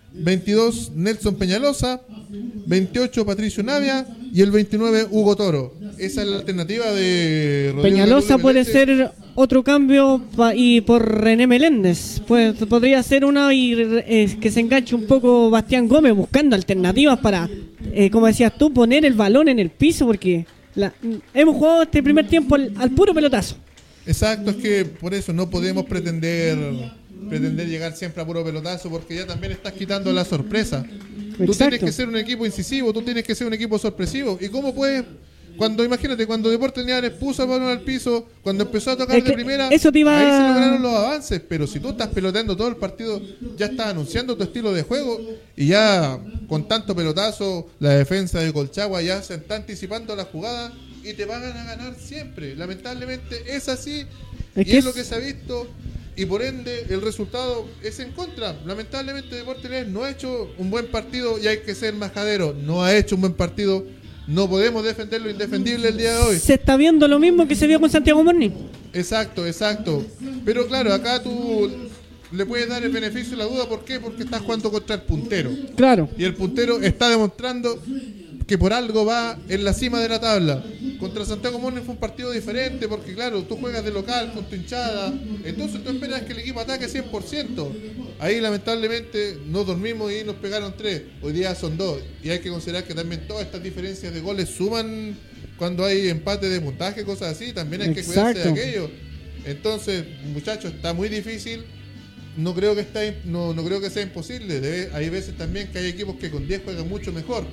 22, Nelson Peñalosa. 28, Patricio Navia. Y el 29, Hugo Toro. Esa es la alternativa de Rodrigo Peñalosa puede ser otro cambio y por René Meléndez. Podría ser una y que se enganche un poco Bastián Gómez buscando alternativas para, como decías tú, poner el balón en el piso, porque hemos jugado este primer tiempo al puro pelotazo. Exacto, es que por eso no podemos pretender llegar siempre a puro pelotazo, porque ya también estás quitando la sorpresa. Tú tienes que ser un equipo incisivo, tú tienes que ser un equipo sorpresivo. ¿Y cómo puedes? Imagínate, cuando Deportes Linares puso el balón al piso, cuando empezó a tocar de primera, ahí se lograron los avances. Pero si tú estás peloteando todo el partido, ya estás anunciando tu estilo de juego, y ya con tanto pelotazo, la defensa de Colchagua ya se está anticipando la jugada y te van a ganar siempre. Lamentablemente es así, es lo que se ha visto. Y por ende el resultado es en contra. Lamentablemente Deportes Linares no ha hecho un buen partido, y hay que ser majadero. No ha hecho un buen partido. No podemos defender lo indefendible el día de hoy. Se está viendo lo mismo que se vio con Santiago Morning. Exacto. Pero claro, acá tú le puedes dar el beneficio de la duda. ¿Por qué? Porque estás jugando contra el puntero. Claro. Y el puntero está demostrando que por algo va en la cima de la tabla. Contra Santiago Morning fue un partido diferente, porque claro, tú juegas de local con tu hinchada, entonces tú esperas que el equipo ataque 100%. Ahí lamentablemente no dormimos y nos pegaron 3, hoy día son 2, y hay que considerar que también todas estas diferencias de goles suman cuando hay empate de montaje, cosas así, también hay que cuidarse de aquello. Entonces, muchachos, está muy difícil. No creo que sea imposible. Hay veces también que hay equipos que con 10 juegan mucho mejor,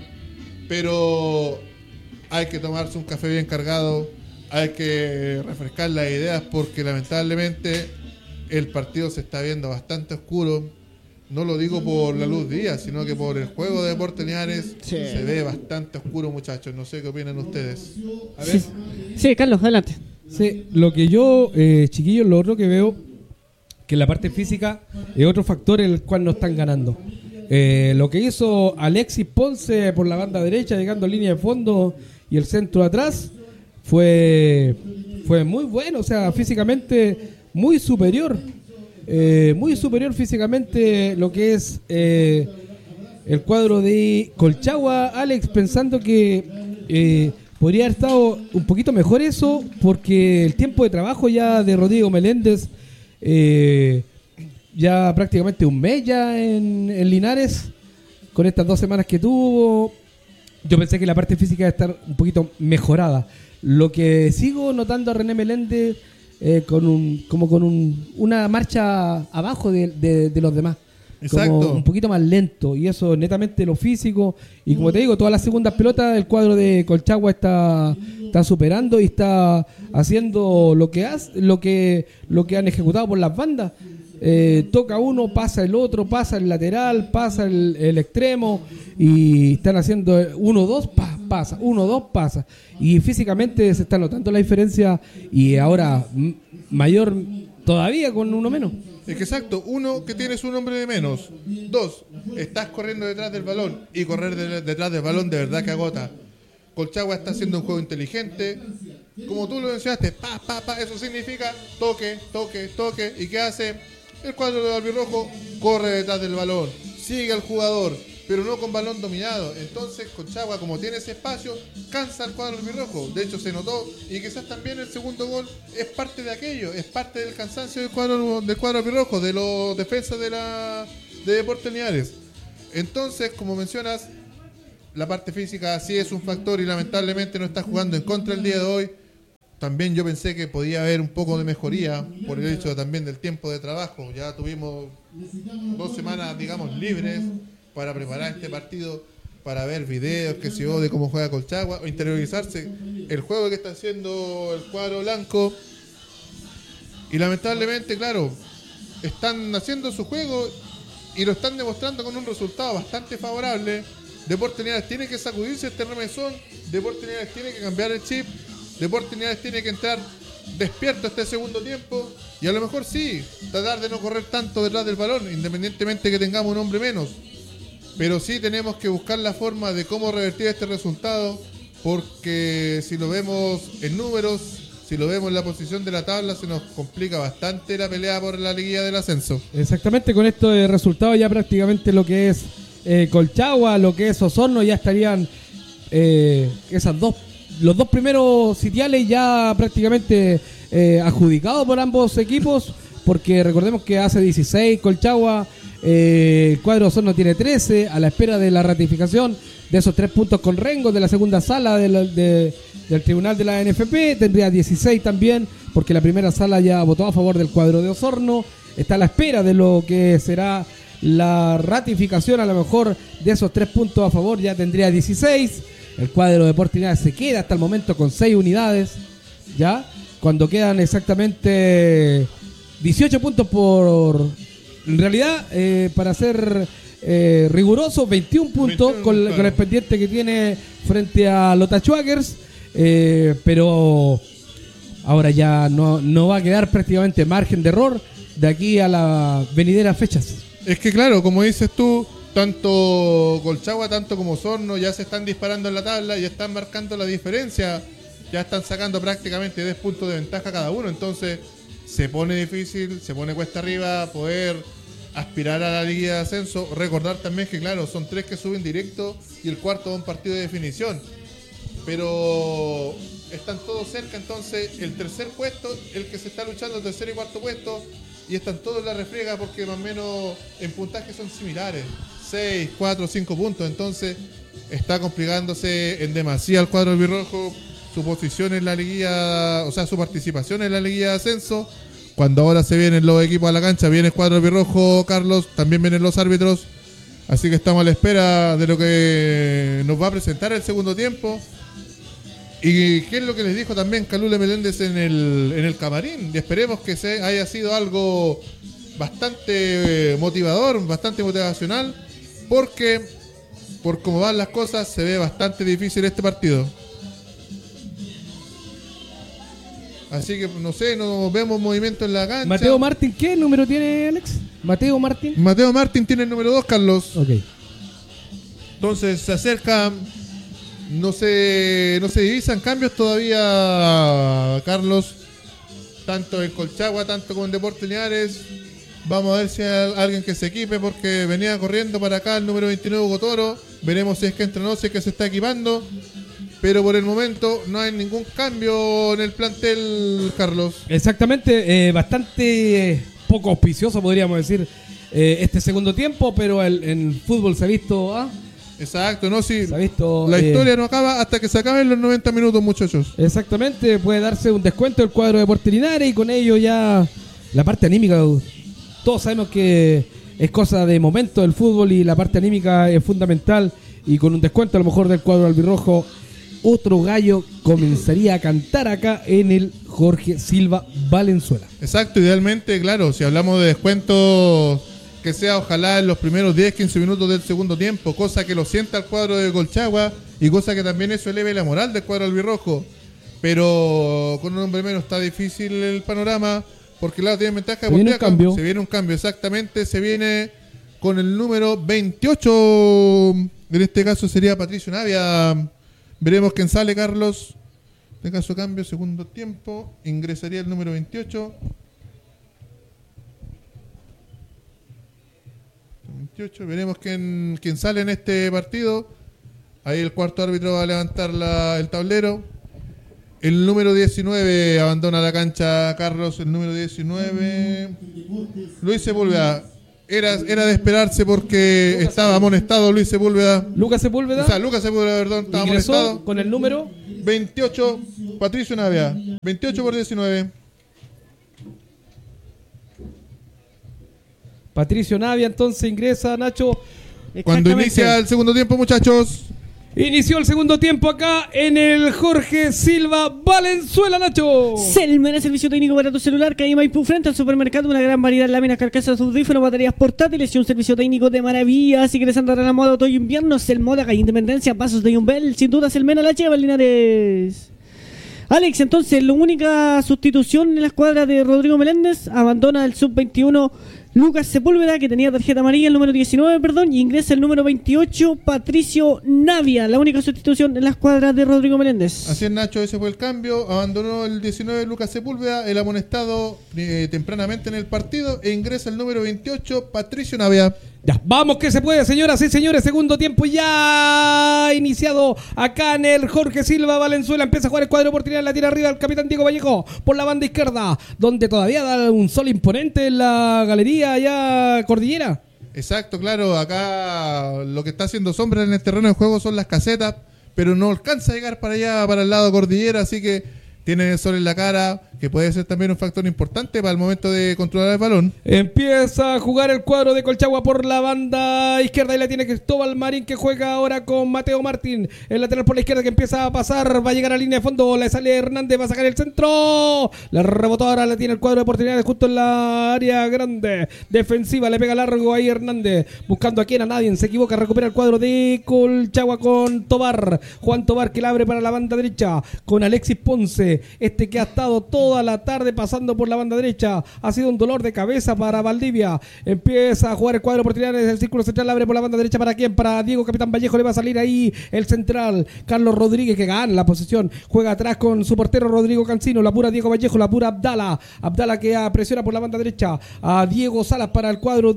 pero hay que tomarse un café bien cargado, hay que refrescar las ideas, porque lamentablemente el partido se está viendo bastante oscuro. No lo digo por la luz día, sino que por el juego de Deportes Linares se ve bastante oscuro, muchachos. No sé qué opinan ustedes. A ver. Sí, Carlos, adelante. Sí, lo que yo, chiquillos, lo otro que veo, que la parte física es otro factor en el cual no están ganando. Lo que hizo Alexis Ponce por la banda derecha, llegando a línea de fondo y el centro atrás, fue muy bueno. O sea, físicamente muy superior físicamente lo que es el cuadro de Colchagua. Alex, pensando que podría haber estado un poquito mejor eso, porque el tiempo de trabajo ya de Rodrigo Meléndez, ya prácticamente un mes ya en Linares, con estas 2 semanas que tuvo. Yo pensé que la parte física iba a estar un poquito mejorada. Lo que sigo notando a René Meléndez con una marcha abajo de los demás. Exacto. Como un poquito más lento, y eso netamente lo físico. Y como te digo, todas las segundas pelotas el cuadro de Colchagua está superando y está haciendo lo que han ejecutado por las bandas. Toca uno, pasa el otro, pasa el lateral, pasa el extremo, y están haciendo 1-2, pasa, 1-2, pasa, y físicamente se está notando la diferencia. Y ahora todavía con uno menos. Es que exacto, uno, que tienes un hombre de menos. Dos, estás corriendo detrás del balón. Y correr detrás del balón de verdad que agota. Colchagua está haciendo un juego inteligente. Como tú lo mencionaste, eso significa toque, toque, toque. ¿Y qué hace? El cuadro de albirrojo corre detrás del balón. Sigue al jugador, pero no con balón dominado. Entonces Colchagua, como tiene ese espacio, cansa al cuadro albirrojo. De hecho se notó, y quizás también el segundo gol es parte de aquello, es parte del cansancio del cuadro albirrojo, de los defensas de Deportes Linares. Entonces, como mencionas, la parte física sí es un factor y lamentablemente no está jugando en contra el día de hoy. También yo pensé que podía haber un poco de mejoría por el hecho también del tiempo de trabajo. Ya tuvimos 2 semanas, digamos, libres para preparar este partido, para ver videos, que se de cómo juega Colchagua, o interiorizarse el juego que está haciendo el cuadro blanco. Y lamentablemente, claro, están haciendo su juego y lo están demostrando con un resultado bastante favorable. Deportes Linares tiene que sacudirse este remesón, Deportes Linares tiene que cambiar el chip, Deportes Linares tiene que entrar despierto este segundo tiempo y a lo mejor sí, tratar de no correr tanto detrás del balón, independientemente que tengamos un hombre menos. Pero sí tenemos que buscar la forma de cómo revertir este resultado, porque si lo vemos en números, si lo vemos en la posición de la tabla, se nos complica bastante la pelea por la liguilla del ascenso. Exactamente, con esto de resultados ya prácticamente lo que es Colchagua, lo que es Osorno, ya estarían los dos primeros sitiales ya prácticamente adjudicados por ambos equipos, porque recordemos que hace 16 Colchagua, el cuadro Osorno tiene 13, a la espera de la ratificación de esos 3 puntos con Rengo de la segunda sala del tribunal de la NFP. Tendría 16 también, porque la primera sala ya votó a favor del cuadro de Osorno. Está a la espera de lo que será la ratificación, a lo mejor de esos 3 puntos a favor ya tendría 16. El cuadro de Deportes Linares se queda hasta el momento con 6 unidades, ya cuando quedan exactamente 18 puntos en realidad, para ser riguroso, 21 puntos con el pendiente que tiene frente a los Tachuakers, pero ahora ya no va a quedar prácticamente margen de error de aquí a las venideras fechas. Es que claro, como dices tú, tanto Colchagua, tanto como Osorno ya se están disparando en la tabla y están marcando la diferencia, ya están sacando prácticamente 10 puntos de ventaja cada uno, entonces se pone difícil, se pone cuesta arriba poder aspirar a la Liga de Ascenso. Recordar también que claro, son 3 que suben directo y el cuarto va a un partido de definición, pero están todos cerca, entonces el tercer puesto, el que se está luchando, el tercer y cuarto puesto, y están todos en la refriega porque más o menos en puntaje son similares, 6, 4, 5 puntos, entonces está complicándose en demasía el cuadro albirrojo su posición en la liguilla, o sea, su participación en la liguilla de ascenso. Cuando ahora se vienen los equipos a la cancha, viene el cuadro albirrojo, Carlos, también vienen los árbitros, así que estamos a la espera de lo que nos va a presentar el segundo tiempo. Y qué es lo que les dijo también Calule Meléndez en el camarín, y esperemos que haya sido algo bastante motivador, bastante motivacional, porque por cómo van las cosas se ve bastante difícil este partido. Así que no sé, no vemos movimiento en la cancha. Mateo Martín, ¿qué número tiene, Alex? Mateo Martín tiene el número 2, Carlos. Ok. Entonces se acerca, no se divisan cambios todavía, Carlos, tanto en Colchagua, tanto como en Deportes Linares. Vamos a ver si hay alguien que se equipe, porque venía corriendo para acá el número 29, Hugo Toro. Veremos si es que entrenó, si es que se está equipando. Pero por el momento no hay ningún cambio en el plantel, Carlos. Exactamente, bastante poco auspicioso podríamos decir este segundo tiempo, pero en fútbol se ha visto... Exacto, no, sí. Se ha visto, la historia no acaba hasta que se acaben los 90 minutos, muchachos. Exactamente, puede darse un descuento del cuadro de Deportes Linares y con ello ya la parte anímica. Todos sabemos que es cosa de momento el fútbol y la parte anímica es fundamental, y con un descuento a lo mejor del cuadro albirrojo, otro gallo comenzaría a cantar acá en el Jorge Silva Valenzuela. Exacto, idealmente, claro, si hablamos de descuentos, que sea ojalá en los primeros 10-15 minutos del segundo tiempo, cosa que lo sienta el cuadro de Colchagua y cosa que también eso eleve la moral del cuadro albirrojo. Pero con un hombre menos está difícil el panorama, porque Lado tiene ventaja de Se viene un portería. cambio. Se viene un cambio, exactamente. Se viene con el número 28. En este caso sería Patricio Navia. Veremos quién sale, Carlos. Tenga su cambio, segundo tiempo. Ingresaría el número 28. 28. Veremos quién sale en este partido. Ahí el cuarto árbitro va a levantar el tablero. El número 19 abandona la cancha, Carlos. El número 19, Luis Sepúlveda. Era de esperarse porque estaba amonestado Luis Sepúlveda. Lucas Sepúlveda. O sea, Lucas Sepúlveda, perdón, estaba Ingresó amonestado. con el número 28, Patricio Navia. 28 por 19. Patricio Navia, entonces ingresa Nacho. Cuando Exactamente. inicia el segundo tiempo, muchachos. Inició el segundo tiempo acá en el Jorge Silva Valenzuela, Nacho. Selmer, el servicio técnico para tu celular, calle Maipú, frente al supermercado, una gran variedad de láminas, carcasas, audífonos, baterías portátiles y un servicio técnico de maravilla. Si quieres andar a la moda otoño invierno, Selmoda, calle Independencia, Pasos de Yumbel, sin duda Selmena la lleva, Linares. Alex, entonces, la única sustitución en la escuadra de Rodrigo Meléndez, abandona el sub-21 Lucas Sepúlveda, que tenía tarjeta amarilla, el número 19, perdón, y ingresa el número 28, Patricio Navia, la única sustitución en la escuadra de Rodrigo Meléndez. Así es, Nacho, ese fue el cambio. Abandonó el 19 Lucas Sepúlveda, el amonestado tempranamente en el partido, e ingresa el número 28, Patricio Navia. Ya, vamos que se puede, señoras y señores. Segundo tiempo ya iniciado acá en el Jorge Silva Valenzuela. Empieza a jugar el cuadro de oportunidad. La tira arriba el capitán Diego Vallejo por la banda izquierda, donde todavía da un sol imponente en la galería allá Cordillera. Exacto, claro. Acá lo que está haciendo sombra en el terreno de juego son las casetas, pero no alcanza a llegar para allá, para el lado Cordillera, así que tiene el sol en la cara, que puede ser también un factor importante para el momento de controlar el balón. Empieza a jugar el cuadro de Colchagua por la banda izquierda y la tiene Cristóbal Marín, que juega ahora con Mateo Martín. El lateral por la izquierda que empieza a pasar, va a llegar a línea de fondo, le sale Hernández, va a sacar el centro. La rebotó ahora, la tiene el cuadro de oportunidades justo en la área grande. Defensiva, le pega largo ahí Hernández, buscando a quien, a nadie, se equivoca, recupera el cuadro de Colchagua con Tobar. Juan Tobar que la abre para la banda derecha con Alexis Ponce. Este que ha estado toda la tarde pasando por la banda derecha. Ha sido un dolor de cabeza para Valdivia. Empieza a jugar el cuadro de oportunidades. El círculo central abre por la banda derecha. ¿Para quién? Para Diego Capitán Vallejo. Le va a salir ahí el central. Carlos Rodríguez, que gana la posesión. Juega atrás con su portero Rodrigo Cancino. La pura Diego Vallejo. La pura Abdala. Abdala que presiona por la banda derecha a Diego Salas para el cuadro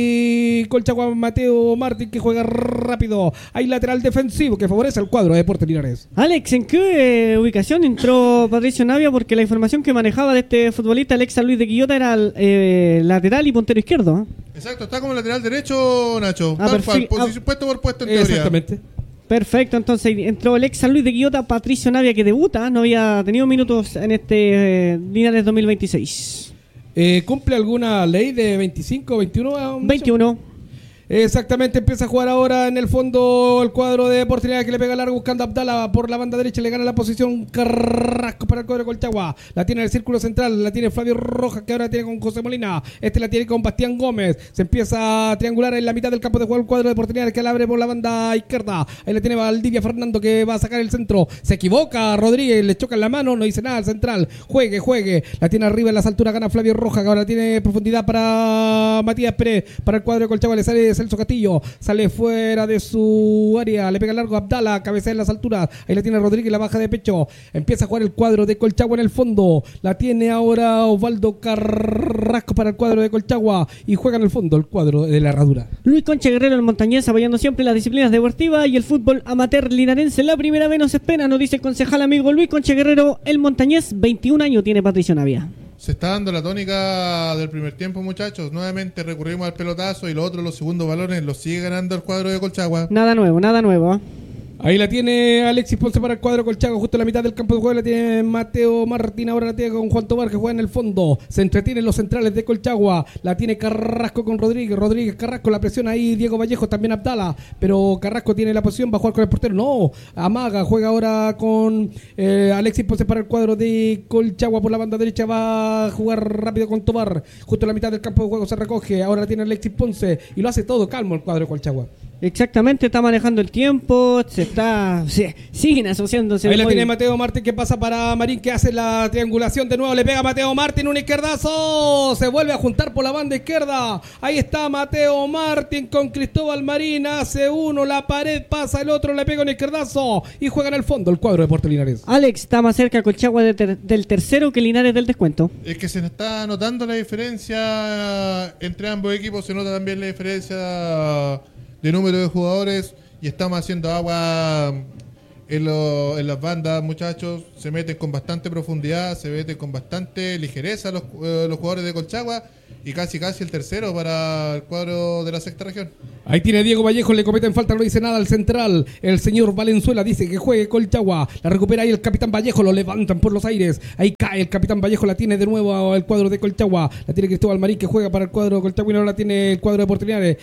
de Colchagua. Mateo Martín, que juega rápido. Hay lateral defensivo que favorece al cuadro de Deportes Linares. Alex, ¿en qué ubicación entró Patricio Navia? Porque la información que manejaba de este futbolista, Alexa Luis de Quillota, era lateral y puntero izquierdo. Exacto, está como lateral derecho, Nacho. Ah, Tal cual, perfecto. puesto por puesto en teoría. Exactamente. Perfecto, entonces entró Alexa Luis de Quillota, Patricio Navia, que debuta, no había tenido minutos en este Linares 2026. ¿Cumple alguna ley de 25, 21? 21. Exactamente, empieza a jugar ahora en el fondo el cuadro de oportunidad que le pega largo buscando a Abdala por la banda derecha, le gana la posición Carrasco para el cuadro de Colchagua, la tiene en el círculo central, la tiene Flavio Rojas que ahora tiene con José Molina, la tiene con Bastián Gómez, se empieza a triangular en la mitad del campo de juego el cuadro de oportunidad que la abre por la banda izquierda, ahí la tiene Valdivia Fernando que va a sacar el centro, se equivoca Rodríguez, le choca en la mano, no dice nada al central, juegue, la tiene arriba en las alturas, gana Flavio Rojas que ahora tiene profundidad para Matías Pérez, para el cuadro de Colchagua le sale Celso Castillo, sale fuera de su área, le pega largo a Abdala, cabecea en las alturas, ahí la tiene Rodríguez, la baja de pecho, empieza a jugar el cuadro de Colchagua en el fondo, la tiene ahora Osvaldo Carrasco para el cuadro de Colchagua y juega en el fondo el cuadro de la Herradura. Luis Concha Guerrero, el montañés, apoyando siempre las disciplinas deportivas y el fútbol amateur linarense. La primera vez nos espera, nos dice el concejal amigo Luis Concha Guerrero, el montañés, 21 años tiene Patricio Navia. Se está dando la tónica del primer tiempo, muchachos. Nuevamente recurrimos al pelotazo y los segundos balones los sigue ganando el cuadro de Colchagua. Nada nuevo, ¿eh? Ahí la tiene Alexis Ponce para el cuadro Colchagua, justo en la mitad del campo de juego la tiene Mateo Martín, ahora la tiene con Juan Tobar que juega en el fondo, se entretienen los centrales de Colchagua, la tiene Carrasco con Rodríguez Carrasco, la presiona ahí Diego Vallejo, también Abdala, pero Carrasco tiene la posición, va a jugar con el portero, no, amaga, juega ahora con Alexis Ponce para el cuadro de Colchagua por la banda derecha, va a jugar rápido con Tobar, justo en la mitad del campo de juego se recoge, ahora la tiene Alexis Ponce y lo hace todo calmo el cuadro de Colchagua. Exactamente, está manejando el tiempo, siguen asociándose. Ahí la tiene Mateo Martín que pasa para Marín que hace la triangulación de nuevo, le pega Mateo Martín, un izquierdazo, se vuelve a juntar por la banda izquierda, ahí está Mateo Martín con Cristóbal Marín, hace uno, la pared, pasa el otro, le pega un izquierdazo y juega en el fondo el cuadro de Deportes Linares. Alex está más cerca Colchagua del tercero que Linares del descuento. Es que se está notando la diferencia entre ambos equipos, se nota también la diferencia de número de jugadores y estamos haciendo agua en las bandas, muchachos. Se meten con bastante profundidad, se meten con bastante ligereza los jugadores de Colchagua y casi el tercero para el cuadro de la sexta región. Ahí tiene Diego Vallejo, le cometen falta, no dice nada al central. El señor Valenzuela dice que juegue Colchagua. La recupera ahí el capitán Vallejo, lo levantan por los aires. Ahí cae el capitán Vallejo, la tiene de nuevo el cuadro de Colchagua. La tiene Cristóbal Marín que juega para el cuadro de Colchagua y ahora la tiene el cuadro de Deportes Linares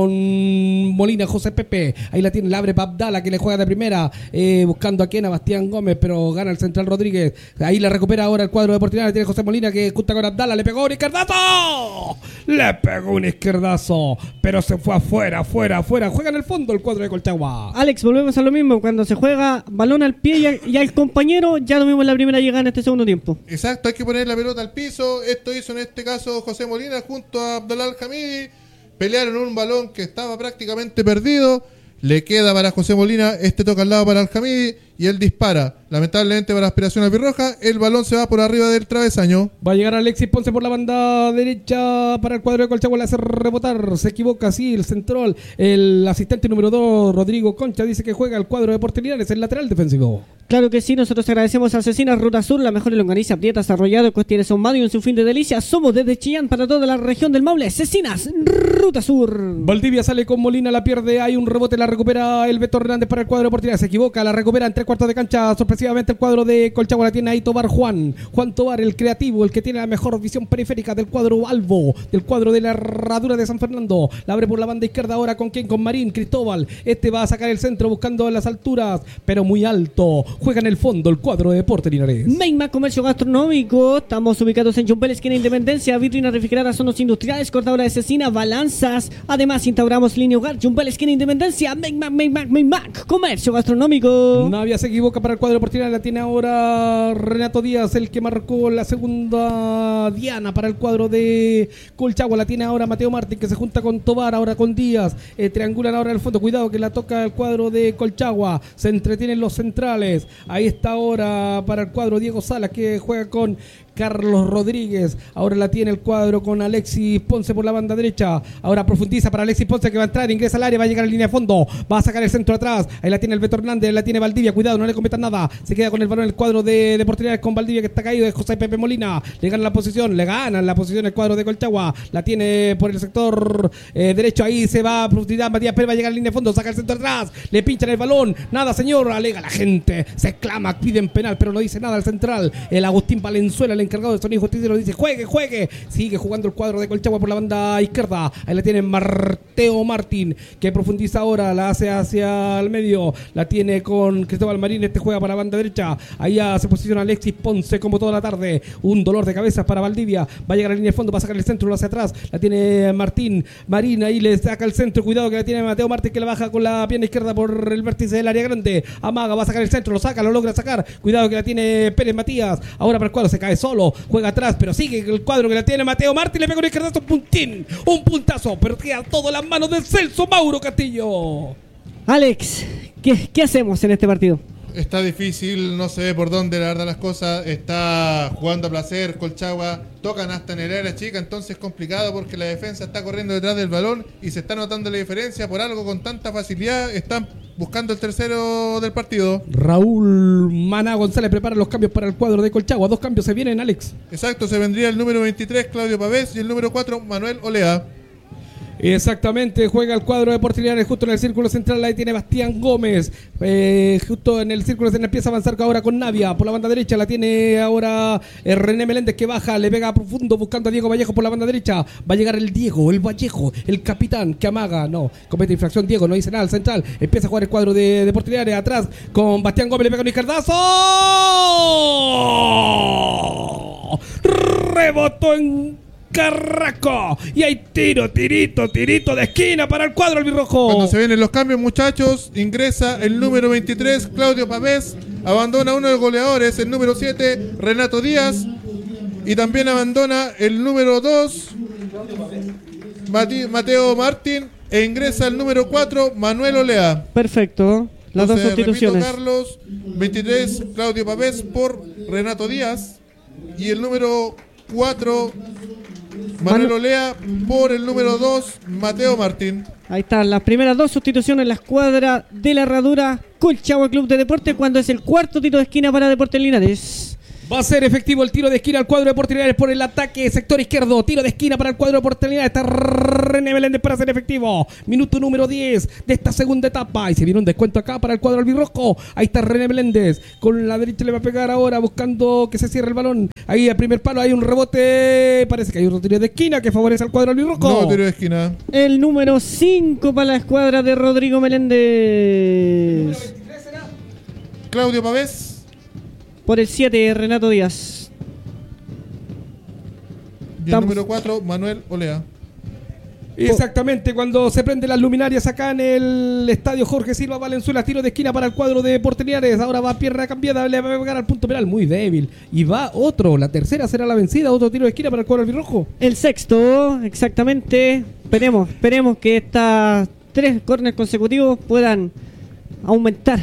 con Molina, José Pepe. Ahí la tiene, la abre Abdala que le juega de primera, buscando a quien, a Bastián Gómez, pero gana el central Rodríguez. Ahí la recupera ahora el cuadro de Deportes Linares, tiene José Molina que junta con Abdala, le pegó un izquierdazo. Le pegó un izquierdazo, pero se fue afuera. Juega en el fondo el cuadro de Colchagua. Alex, volvemos a lo mismo. Cuando se juega balón al pie y al compañero, ya lo mismo en la primera llegada en este segundo tiempo. Exacto, hay que poner la pelota al piso. Esto hizo en este caso José Molina junto a Abdallah Al-Hamidi. Pelearon un balón que estaba prácticamente perdido. Le queda para José Molina, toca al lado para Al-Hamidi y él dispara. Lamentablemente para Aspiración Albirroja, el balón se va por arriba del travesaño. Va a llegar Alexis Ponce por la banda derecha para el cuadro de Colchagua, le hace rebotar, se equivoca, sí, el central. El asistente número 2, Rodrigo Concha, dice que juega el cuadro de Deportes Linares, el lateral defensivo. Claro que sí, nosotros agradecemos a Asesinas Ruta Sur, la mejor longaniza, prietas, arrollado, costieres ahumado y un sinfín de delicias. Somos desde Chillán para toda la región del Maule. Asesinas Ruta Sur. Valdivia sale con Molina, la pierde, hay un rebote, la recupera el Beto Hernández para el cuadro de Deportes Linares, se equivoca, la recupera en 3/4 de cancha, sorpresivamente el cuadro de Colchagua, la tiene ahí Tobar Juan Tobar, el creativo, el que tiene la mejor visión periférica del cuadro Albo, del cuadro de la Herradura de San Fernando, la abre por la banda izquierda ahora con quién, con Marín, Cristóbal, va a sacar el centro buscando en las alturas, pero muy alto, juega en el fondo el cuadro de Deportes Linares. Meima Comercio Gastronómico, estamos ubicados en Chumbel, esquina Independencia, vitrina refrigerada, zonas industriales, cortadora de cecina, balanzas, además instauramos línea hogar, Chumbel, esquina Independencia, Meima Comercio Gastronómico. Navia se equivoca para el cuadro de Deportes Linares, la tiene ahora Renato Díaz, el que marcó la segunda diana para el cuadro de Colchagua, la tiene ahora Mateo Martín que se junta con Tobar, ahora con Díaz, triangulan ahora en el fondo, cuidado que la toca el cuadro de Colchagua, se entretienen los centrales, ahí está ahora para el cuadro Diego Salas que juega con Carlos Rodríguez, ahora la tiene el cuadro con Alexis Ponce por la banda derecha, ahora profundiza para Alexis Ponce que va a entrar, ingresa al área, va a llegar a la línea de fondo, va a sacar el centro atrás, ahí la tiene el Beto Hernández, la tiene Valdivia, cuidado, no le cometan nada, se queda con el balón el cuadro de Deportes Linares con Valdivia que está caído, es José Pepe Molina, le gana la posición el cuadro de Colchagua, la tiene por el sector derecho, ahí se va a profundidad, Matías Pérez va a llegar a la línea de fondo, saca el centro atrás, le pinchan el balón, nada señor, alega la gente, se exclama, piden penal, pero no dice nada al central, el Agustín Valenzuela, el encargado de sonido justiciero, dice juegue, sigue jugando el cuadro de Colchagua por la banda izquierda, ahí la tiene Mateo Martín, que profundiza ahora, la hace hacia el medio, la tiene con Cristóbal Marín, juega para la banda derecha, ahí ya se posiciona Alexis Ponce como toda la tarde, un dolor de cabeza para Valdivia, va a llegar a la línea de fondo, va a sacar el centro, lo hace atrás, la tiene Marín, ahí le saca el centro, cuidado que la tiene Mateo Martín que la baja con la pierna izquierda por el vértice del área grande, amaga, va a sacar el centro, lo saca, lo logra sacar, cuidado que la tiene Pérez Matías, ahora para el cuadro se cae solo, juega atrás, pero sigue el cuadro que la tiene Mateo Martín, le pega un izquierdazo, un puntazo, pero queda todo en las manos de Celso Mauro Castillo. Alex, ¿qué hacemos en este partido? Está difícil, no sé por dónde la verdad las cosas, está jugando a placer Colchagua, tocan hasta en el área chica, entonces es complicado porque la defensa está corriendo detrás del balón y se está notando la diferencia, por algo con tanta facilidad están buscando el tercero del partido. Raúl Maná González prepara los cambios para el cuadro de Colchagua, 2 cambios se vienen, Alex. Exacto, se vendría el número 23 Claudio Pavés y el número 4 Manuel Olea. Exactamente, juega el cuadro de Deportes Linares justo en el círculo central, ahí tiene Bastián Gómez, justo en el círculo central empieza a avanzar ahora con Navia, por la banda derecha la tiene ahora René Meléndez que baja, le pega profundo buscando a Diego Vallejo por la banda derecha, va a llegar el Vallejo, el capitán que amaga, no, comete infracción Diego, no dice nada, al central, empieza a jugar el cuadro de Deportes Linares atrás con Bastián Gómez, le pega un izquierdazo, rebotó en Carrasco. Y hay tirito de esquina para el cuadro albirrojo. Cuando se vienen los cambios, muchachos, ingresa el número 23, Claudio Pavés. Abandona uno de los goleadores, el número 7, Renato Díaz. Y también abandona el número 2, Mateo Martín. E ingresa el número 4, Manuel Olea. Perfecto. Las dos sustituciones. Repito, Carlos, 23, Claudio Pavés por Renato Díaz. Y el número 4, Manuel Olea por el número 2, Mateo Martín. Ahí están las primeras dos sustituciones en la escuadra de la Herradura Colchagua Club de Deporte, cuando es el cuarto tiro de esquina para Deportes Linares. Va a ser efectivo el tiro de esquina al cuadro de Deportes Linares por el ataque sector izquierdo. Tiro de esquina para el cuadro de Deportes Linares. Está René Meléndez para ser efectivo. Minuto número 10 de esta segunda etapa. Y se viene un descuento acá para el cuadro albirrojo. Ahí está René Meléndez. Con la derecha le va a pegar ahora buscando que se cierre el balón. Ahí al primer palo hay un rebote. Parece que hay otro tiro de esquina que favorece al cuadro albirrojo. No, tiro de esquina. El número 5 para la escuadra de Rodrigo Meléndez. Claudio Pavés. Por el 7, Renato Díaz. Y el número 4, Manuel Olea. Exactamente, cuando se prenden las luminarias acá en el estadio Jorge Silva Valenzuela, tiro de esquina para el cuadro de Deportes Linares. Ahora va pierna cambiada, le va a pegar al punto penal, muy débil. Y va otro, la tercera será la vencida, otro tiro de esquina para el cuadro albirrojo. El sexto, exactamente. Esperemos que estas 3 córneres consecutivos puedan aumentar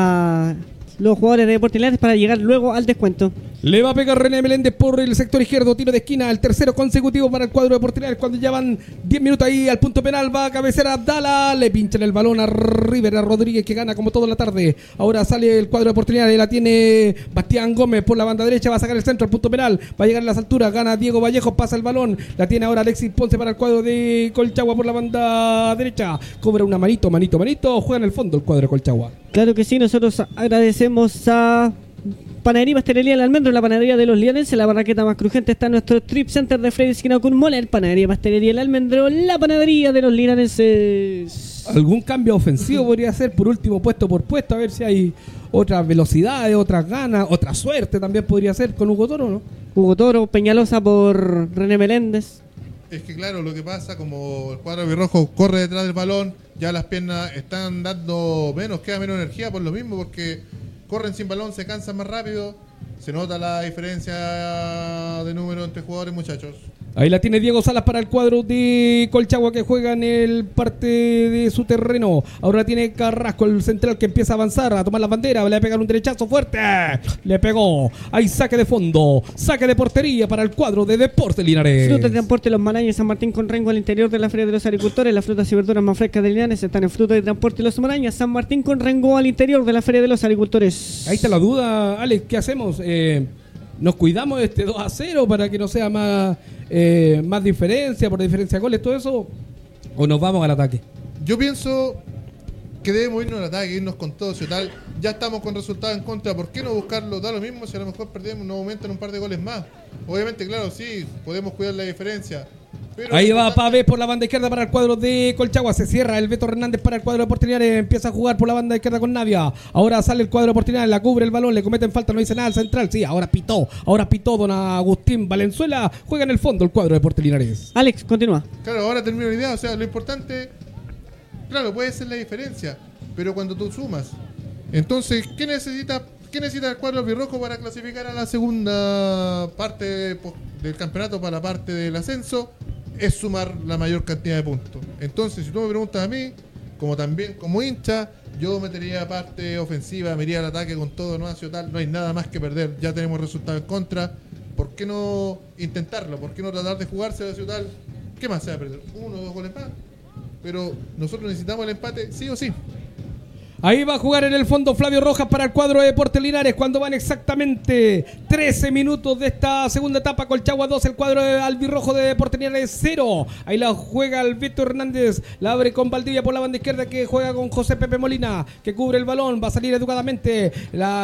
los jugadores de Deportes Linares para llegar luego al descuento. Le va a pegar René Meléndez por el sector izquierdo, tiro de esquina, el tercero consecutivo para el cuadro de Deportes Linares. Cuando ya van 10 minutos ahí al punto penal, va a cabecear a Abdala, le pinchan el balón a Rivera Rodríguez, que gana como toda la tarde. Ahora sale el cuadro de Deportes Linares, la tiene Bastián Gómez por la banda derecha, va a sacar el centro al punto penal, va a llegar a las alturas, gana Diego Vallejo, pasa el balón, la tiene ahora Alexis Ponce para el cuadro de Colchagua por la banda derecha, cobra una manito, juega en el fondo el cuadro de Colchagua. Claro que sí, nosotros agradecemos a Panadería y Pastelería El Almendro, la panadería de los lianenses. La barraqueta más crujiente está en nuestro strip center de Freddy Esquina con Moller. Panadería y Pastelería El Almendro, la panadería de los lianenses. ¿Algún cambio ofensivo podría ser por último, puesto por puesto? A ver si hay otras velocidades, otras ganas, otra suerte también podría ser con Hugo Toro, ¿no? Hugo Toro, Peñalosa por René Meléndez. Es que claro, lo que pasa, como el cuadro albirrojo corre detrás del balón, ya las piernas están dando menos, queda menos energía por lo mismo, porque corren sin balón, se cansan más rápido. Se nota la diferencia de número entre jugadores, muchachos. Ahí la tiene Diego Salas para el cuadro de Colchagua, que juega en el parte de su terreno. Ahora tiene Carrasco, el central, que empieza a avanzar, a tomar la bandera. Le va a pegar un derechazo fuerte. Le pegó. Hay saque de fondo. Saque de portería para el cuadro de Deportes Linares. Frutas de transporte Los Marañas San Martín con Rengo al interior de la Feria de los Agricultores. Las frutas y verduras más frescas de Linares están en Frutas de transporte Los Marañas San Martín con Rengo al interior de la Feria de los Agricultores. Ahí está la duda, Alex. ¿Qué hacemos? ¿Nos cuidamos de este 2-0 para que no sea más diferencia, por diferencia de goles, todo eso? ¿O nos vamos al ataque? Yo pienso que debemos irnos al ataque, irnos con todo, si tal. Ya estamos con resultados en contra, ¿por qué no buscarlo? Da lo mismo si a lo mejor perdemos, nos aumentan un par de goles más. Obviamente, claro, sí, podemos cuidar la diferencia. Pero ahí va Pavés por la banda izquierda para el cuadro de Colchagua. Se cierra el Beto Hernández para el cuadro de Deportes Linares. Empieza a jugar por la banda izquierda con Navia. Ahora sale el cuadro de Deportes Linares, la cubre el balón, le cometen falta, no dice nada al central. Sí, ahora pitó don Agustín Valenzuela. Juega en el fondo el cuadro de Deportes Linares. Alex, continúa. Claro, ahora termino la idea. O sea, lo importante, claro, puede ser la diferencia, pero cuando tú sumas. Entonces, ¿qué necesita el cuadro albirrojo para clasificar a la segunda parte del campeonato, para la parte del ascenso? Es sumar la mayor cantidad de puntos. Entonces, si tú me preguntas a mí, como también como hincha, yo metería parte ofensiva, me iría al ataque con todo, no ha sido tal, no hay nada más que perder, ya tenemos resultado en contra. ¿Por qué no intentarlo? ¿Por qué no tratar de jugarse a tal? ¿Qué más se va a perder? 1 o 2 goles más. Pero nosotros necesitamos el empate sí o sí. Ahí va a jugar en el fondo Flavio Rojas para el cuadro de Deportes Linares cuando van exactamente 13 minutos de esta segunda etapa. Colchagua 2, el cuadro de albirrojo de Deportes Linares 0. Ahí la juega el Víctor Hernández, la abre con Valdivia por la banda izquierda, que juega con José Pepe Molina, que cubre el balón, va a salir educadamente,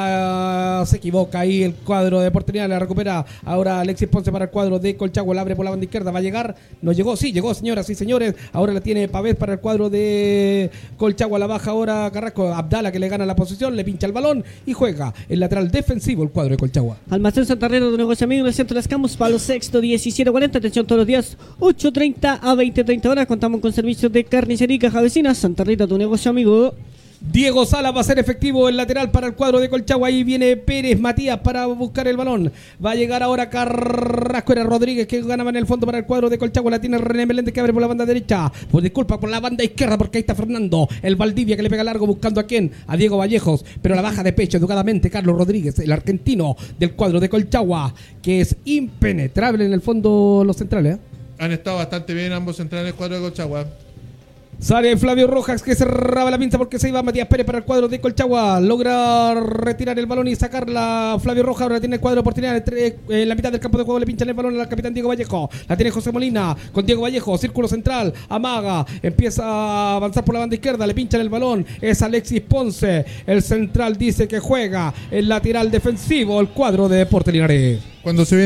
se equivoca ahí el cuadro de Deportes Linares, la recupera ahora Alexis Ponce para el cuadro de Colchagua, la abre por la banda izquierda, va a llegar, no llegó, sí llegó, señoras y señores, ahora la tiene Pavés para el cuadro de Colchagua, la baja ahora Carrasco. Derecho, Abdala que le gana la posición, le pincha el balón y juega el lateral defensivo el cuadro de Colchagua. Almacén Santa Rita, tu negocio amigo en el centro de las Camus, Palo Sexto 1740. Atención todos los días, 8:30 a 20:30 horas. Contamos con servicios de carnicería y caja vecina. Santa Rita, tu negocio amigo. Diego Sala va a ser efectivo el lateral para el cuadro de Colchagua. Ahí viene Pérez Matías para buscar el balón. Va a llegar ahora Carrasco, era Rodríguez que ganaba en el fondo para el cuadro de Colchagua. La tiene René Meléndez que abre por la banda derecha. Pues disculpa, por la banda izquierda porque ahí está Fernando. El Valdivia que le pega largo buscando a quién, a Diego Vallejos. Pero la baja de pecho educadamente Carlos Rodríguez, el argentino del cuadro de Colchagua, que es impenetrable en el fondo los centrales. Han estado bastante bien ambos centrales del cuadro de Colchagua. Sale Flavio Rojas que cerraba la pinza porque se iba Matías Pérez para el cuadro de Colchagua. Logra retirar el balón y sacarla Flavio Rojas. Ahora tiene el cuadro de oportunidad en la mitad del campo de juego. Le pinchan el balón al capitán Diego Vallejo. La tiene José Molina con Diego Vallejo. Círculo central. Amaga. Empieza a avanzar por la banda izquierda. Le pinchan el balón. Es Alexis Ponce. El central dice que juega el lateral defensivo. El cuadro de Deportes Linares. Cuando se viene